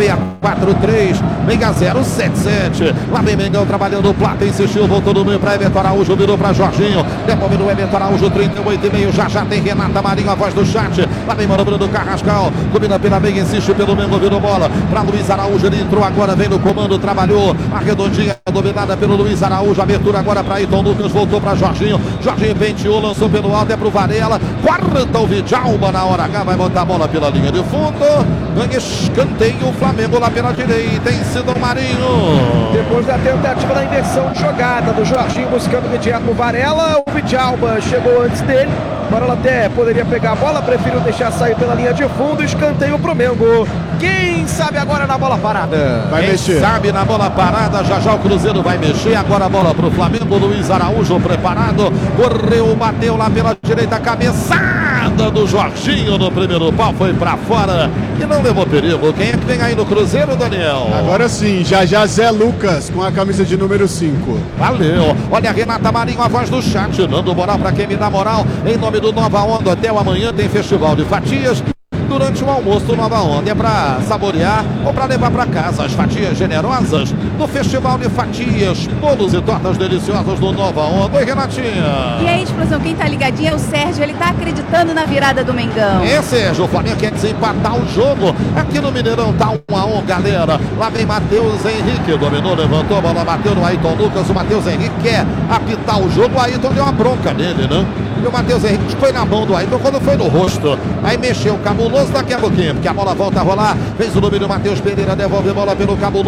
2643-6077. Lá vem Mengão trabalhando. Plata insistiu, voltou no meio para Everton Araújo. Virou para Jorginho. Devolve no Everton Araújo. 38,5, já tem Renata Marinho, a voz do chat. Lá vem manobrando Carrascal, domina pela meia, insiste pelo Mengo, virou bola para Luiz Araújo, ele entrou agora, vem no comando, trabalhou, a redondinha dominada pelo Luiz Araújo, abertura agora para Ailton Lucas, voltou para Jorginho, Jorginho penteou, lançou pelo alto, é pro Varela, quarta o Vidjalba na hora H, vai botar a bola pela linha de fundo, ganha escanteio, o Flamengo lá pela direita, em Sidão Marinho. Depois da tentativa da inversão de jogada do Jorginho buscando imediato o Varela, o Vidjalba chegou antes dele, Varela até poderia pegar a bola, preferiu deixar sair pela linha de fundo, escanteio pro Mengo. Quem sabe agora na bola parada? Quem mexer. Sabe na bola parada, já o Cruzeiro vai mexer, agora a bola pro Flamengo, Luiz Araújo preparado, correu, bateu lá pela direita, cabeçada do Jorginho no primeiro pau, foi pra fora e não levou perigo. Quem é que vem aí no Cruzeiro, Daniel? Agora sim, já Zé Lucas com a camisa de número 5. Valeu, olha a Renata Marinho, a voz do chat, dando moral pra quem me dá moral, em nome do Nova Onda. Até o amanhã tem festival de fatias. Durante o almoço, Nova Onda é para saborear ou para levar para casa as fatias generosas do Festival de Fatias, bolos e tortas deliciosas do Nova Onda. Oi, Renatinha. E aí, explosão, quem tá ligadinho é o Sérgio, ele tá acreditando na virada do Mengão. Sérgio, o Flamengo quer desempatar o jogo aqui no Mineirão, tá 1-1, galera. Lá vem Matheus Henrique, dominou, levantou a bola, bateu no Ailton Lucas. O Matheus Henrique quer apitar o jogo, o Ailton deu uma bronca nele, né? E o Matheus Henrique foi na mão do Ailton quando foi no rosto. Aí mexeu o Cabuloso daqui a pouquinho, porque a bola volta a rolar. Fez o domínio, Matheus Pereira devolve a bola pelo Cabuloso.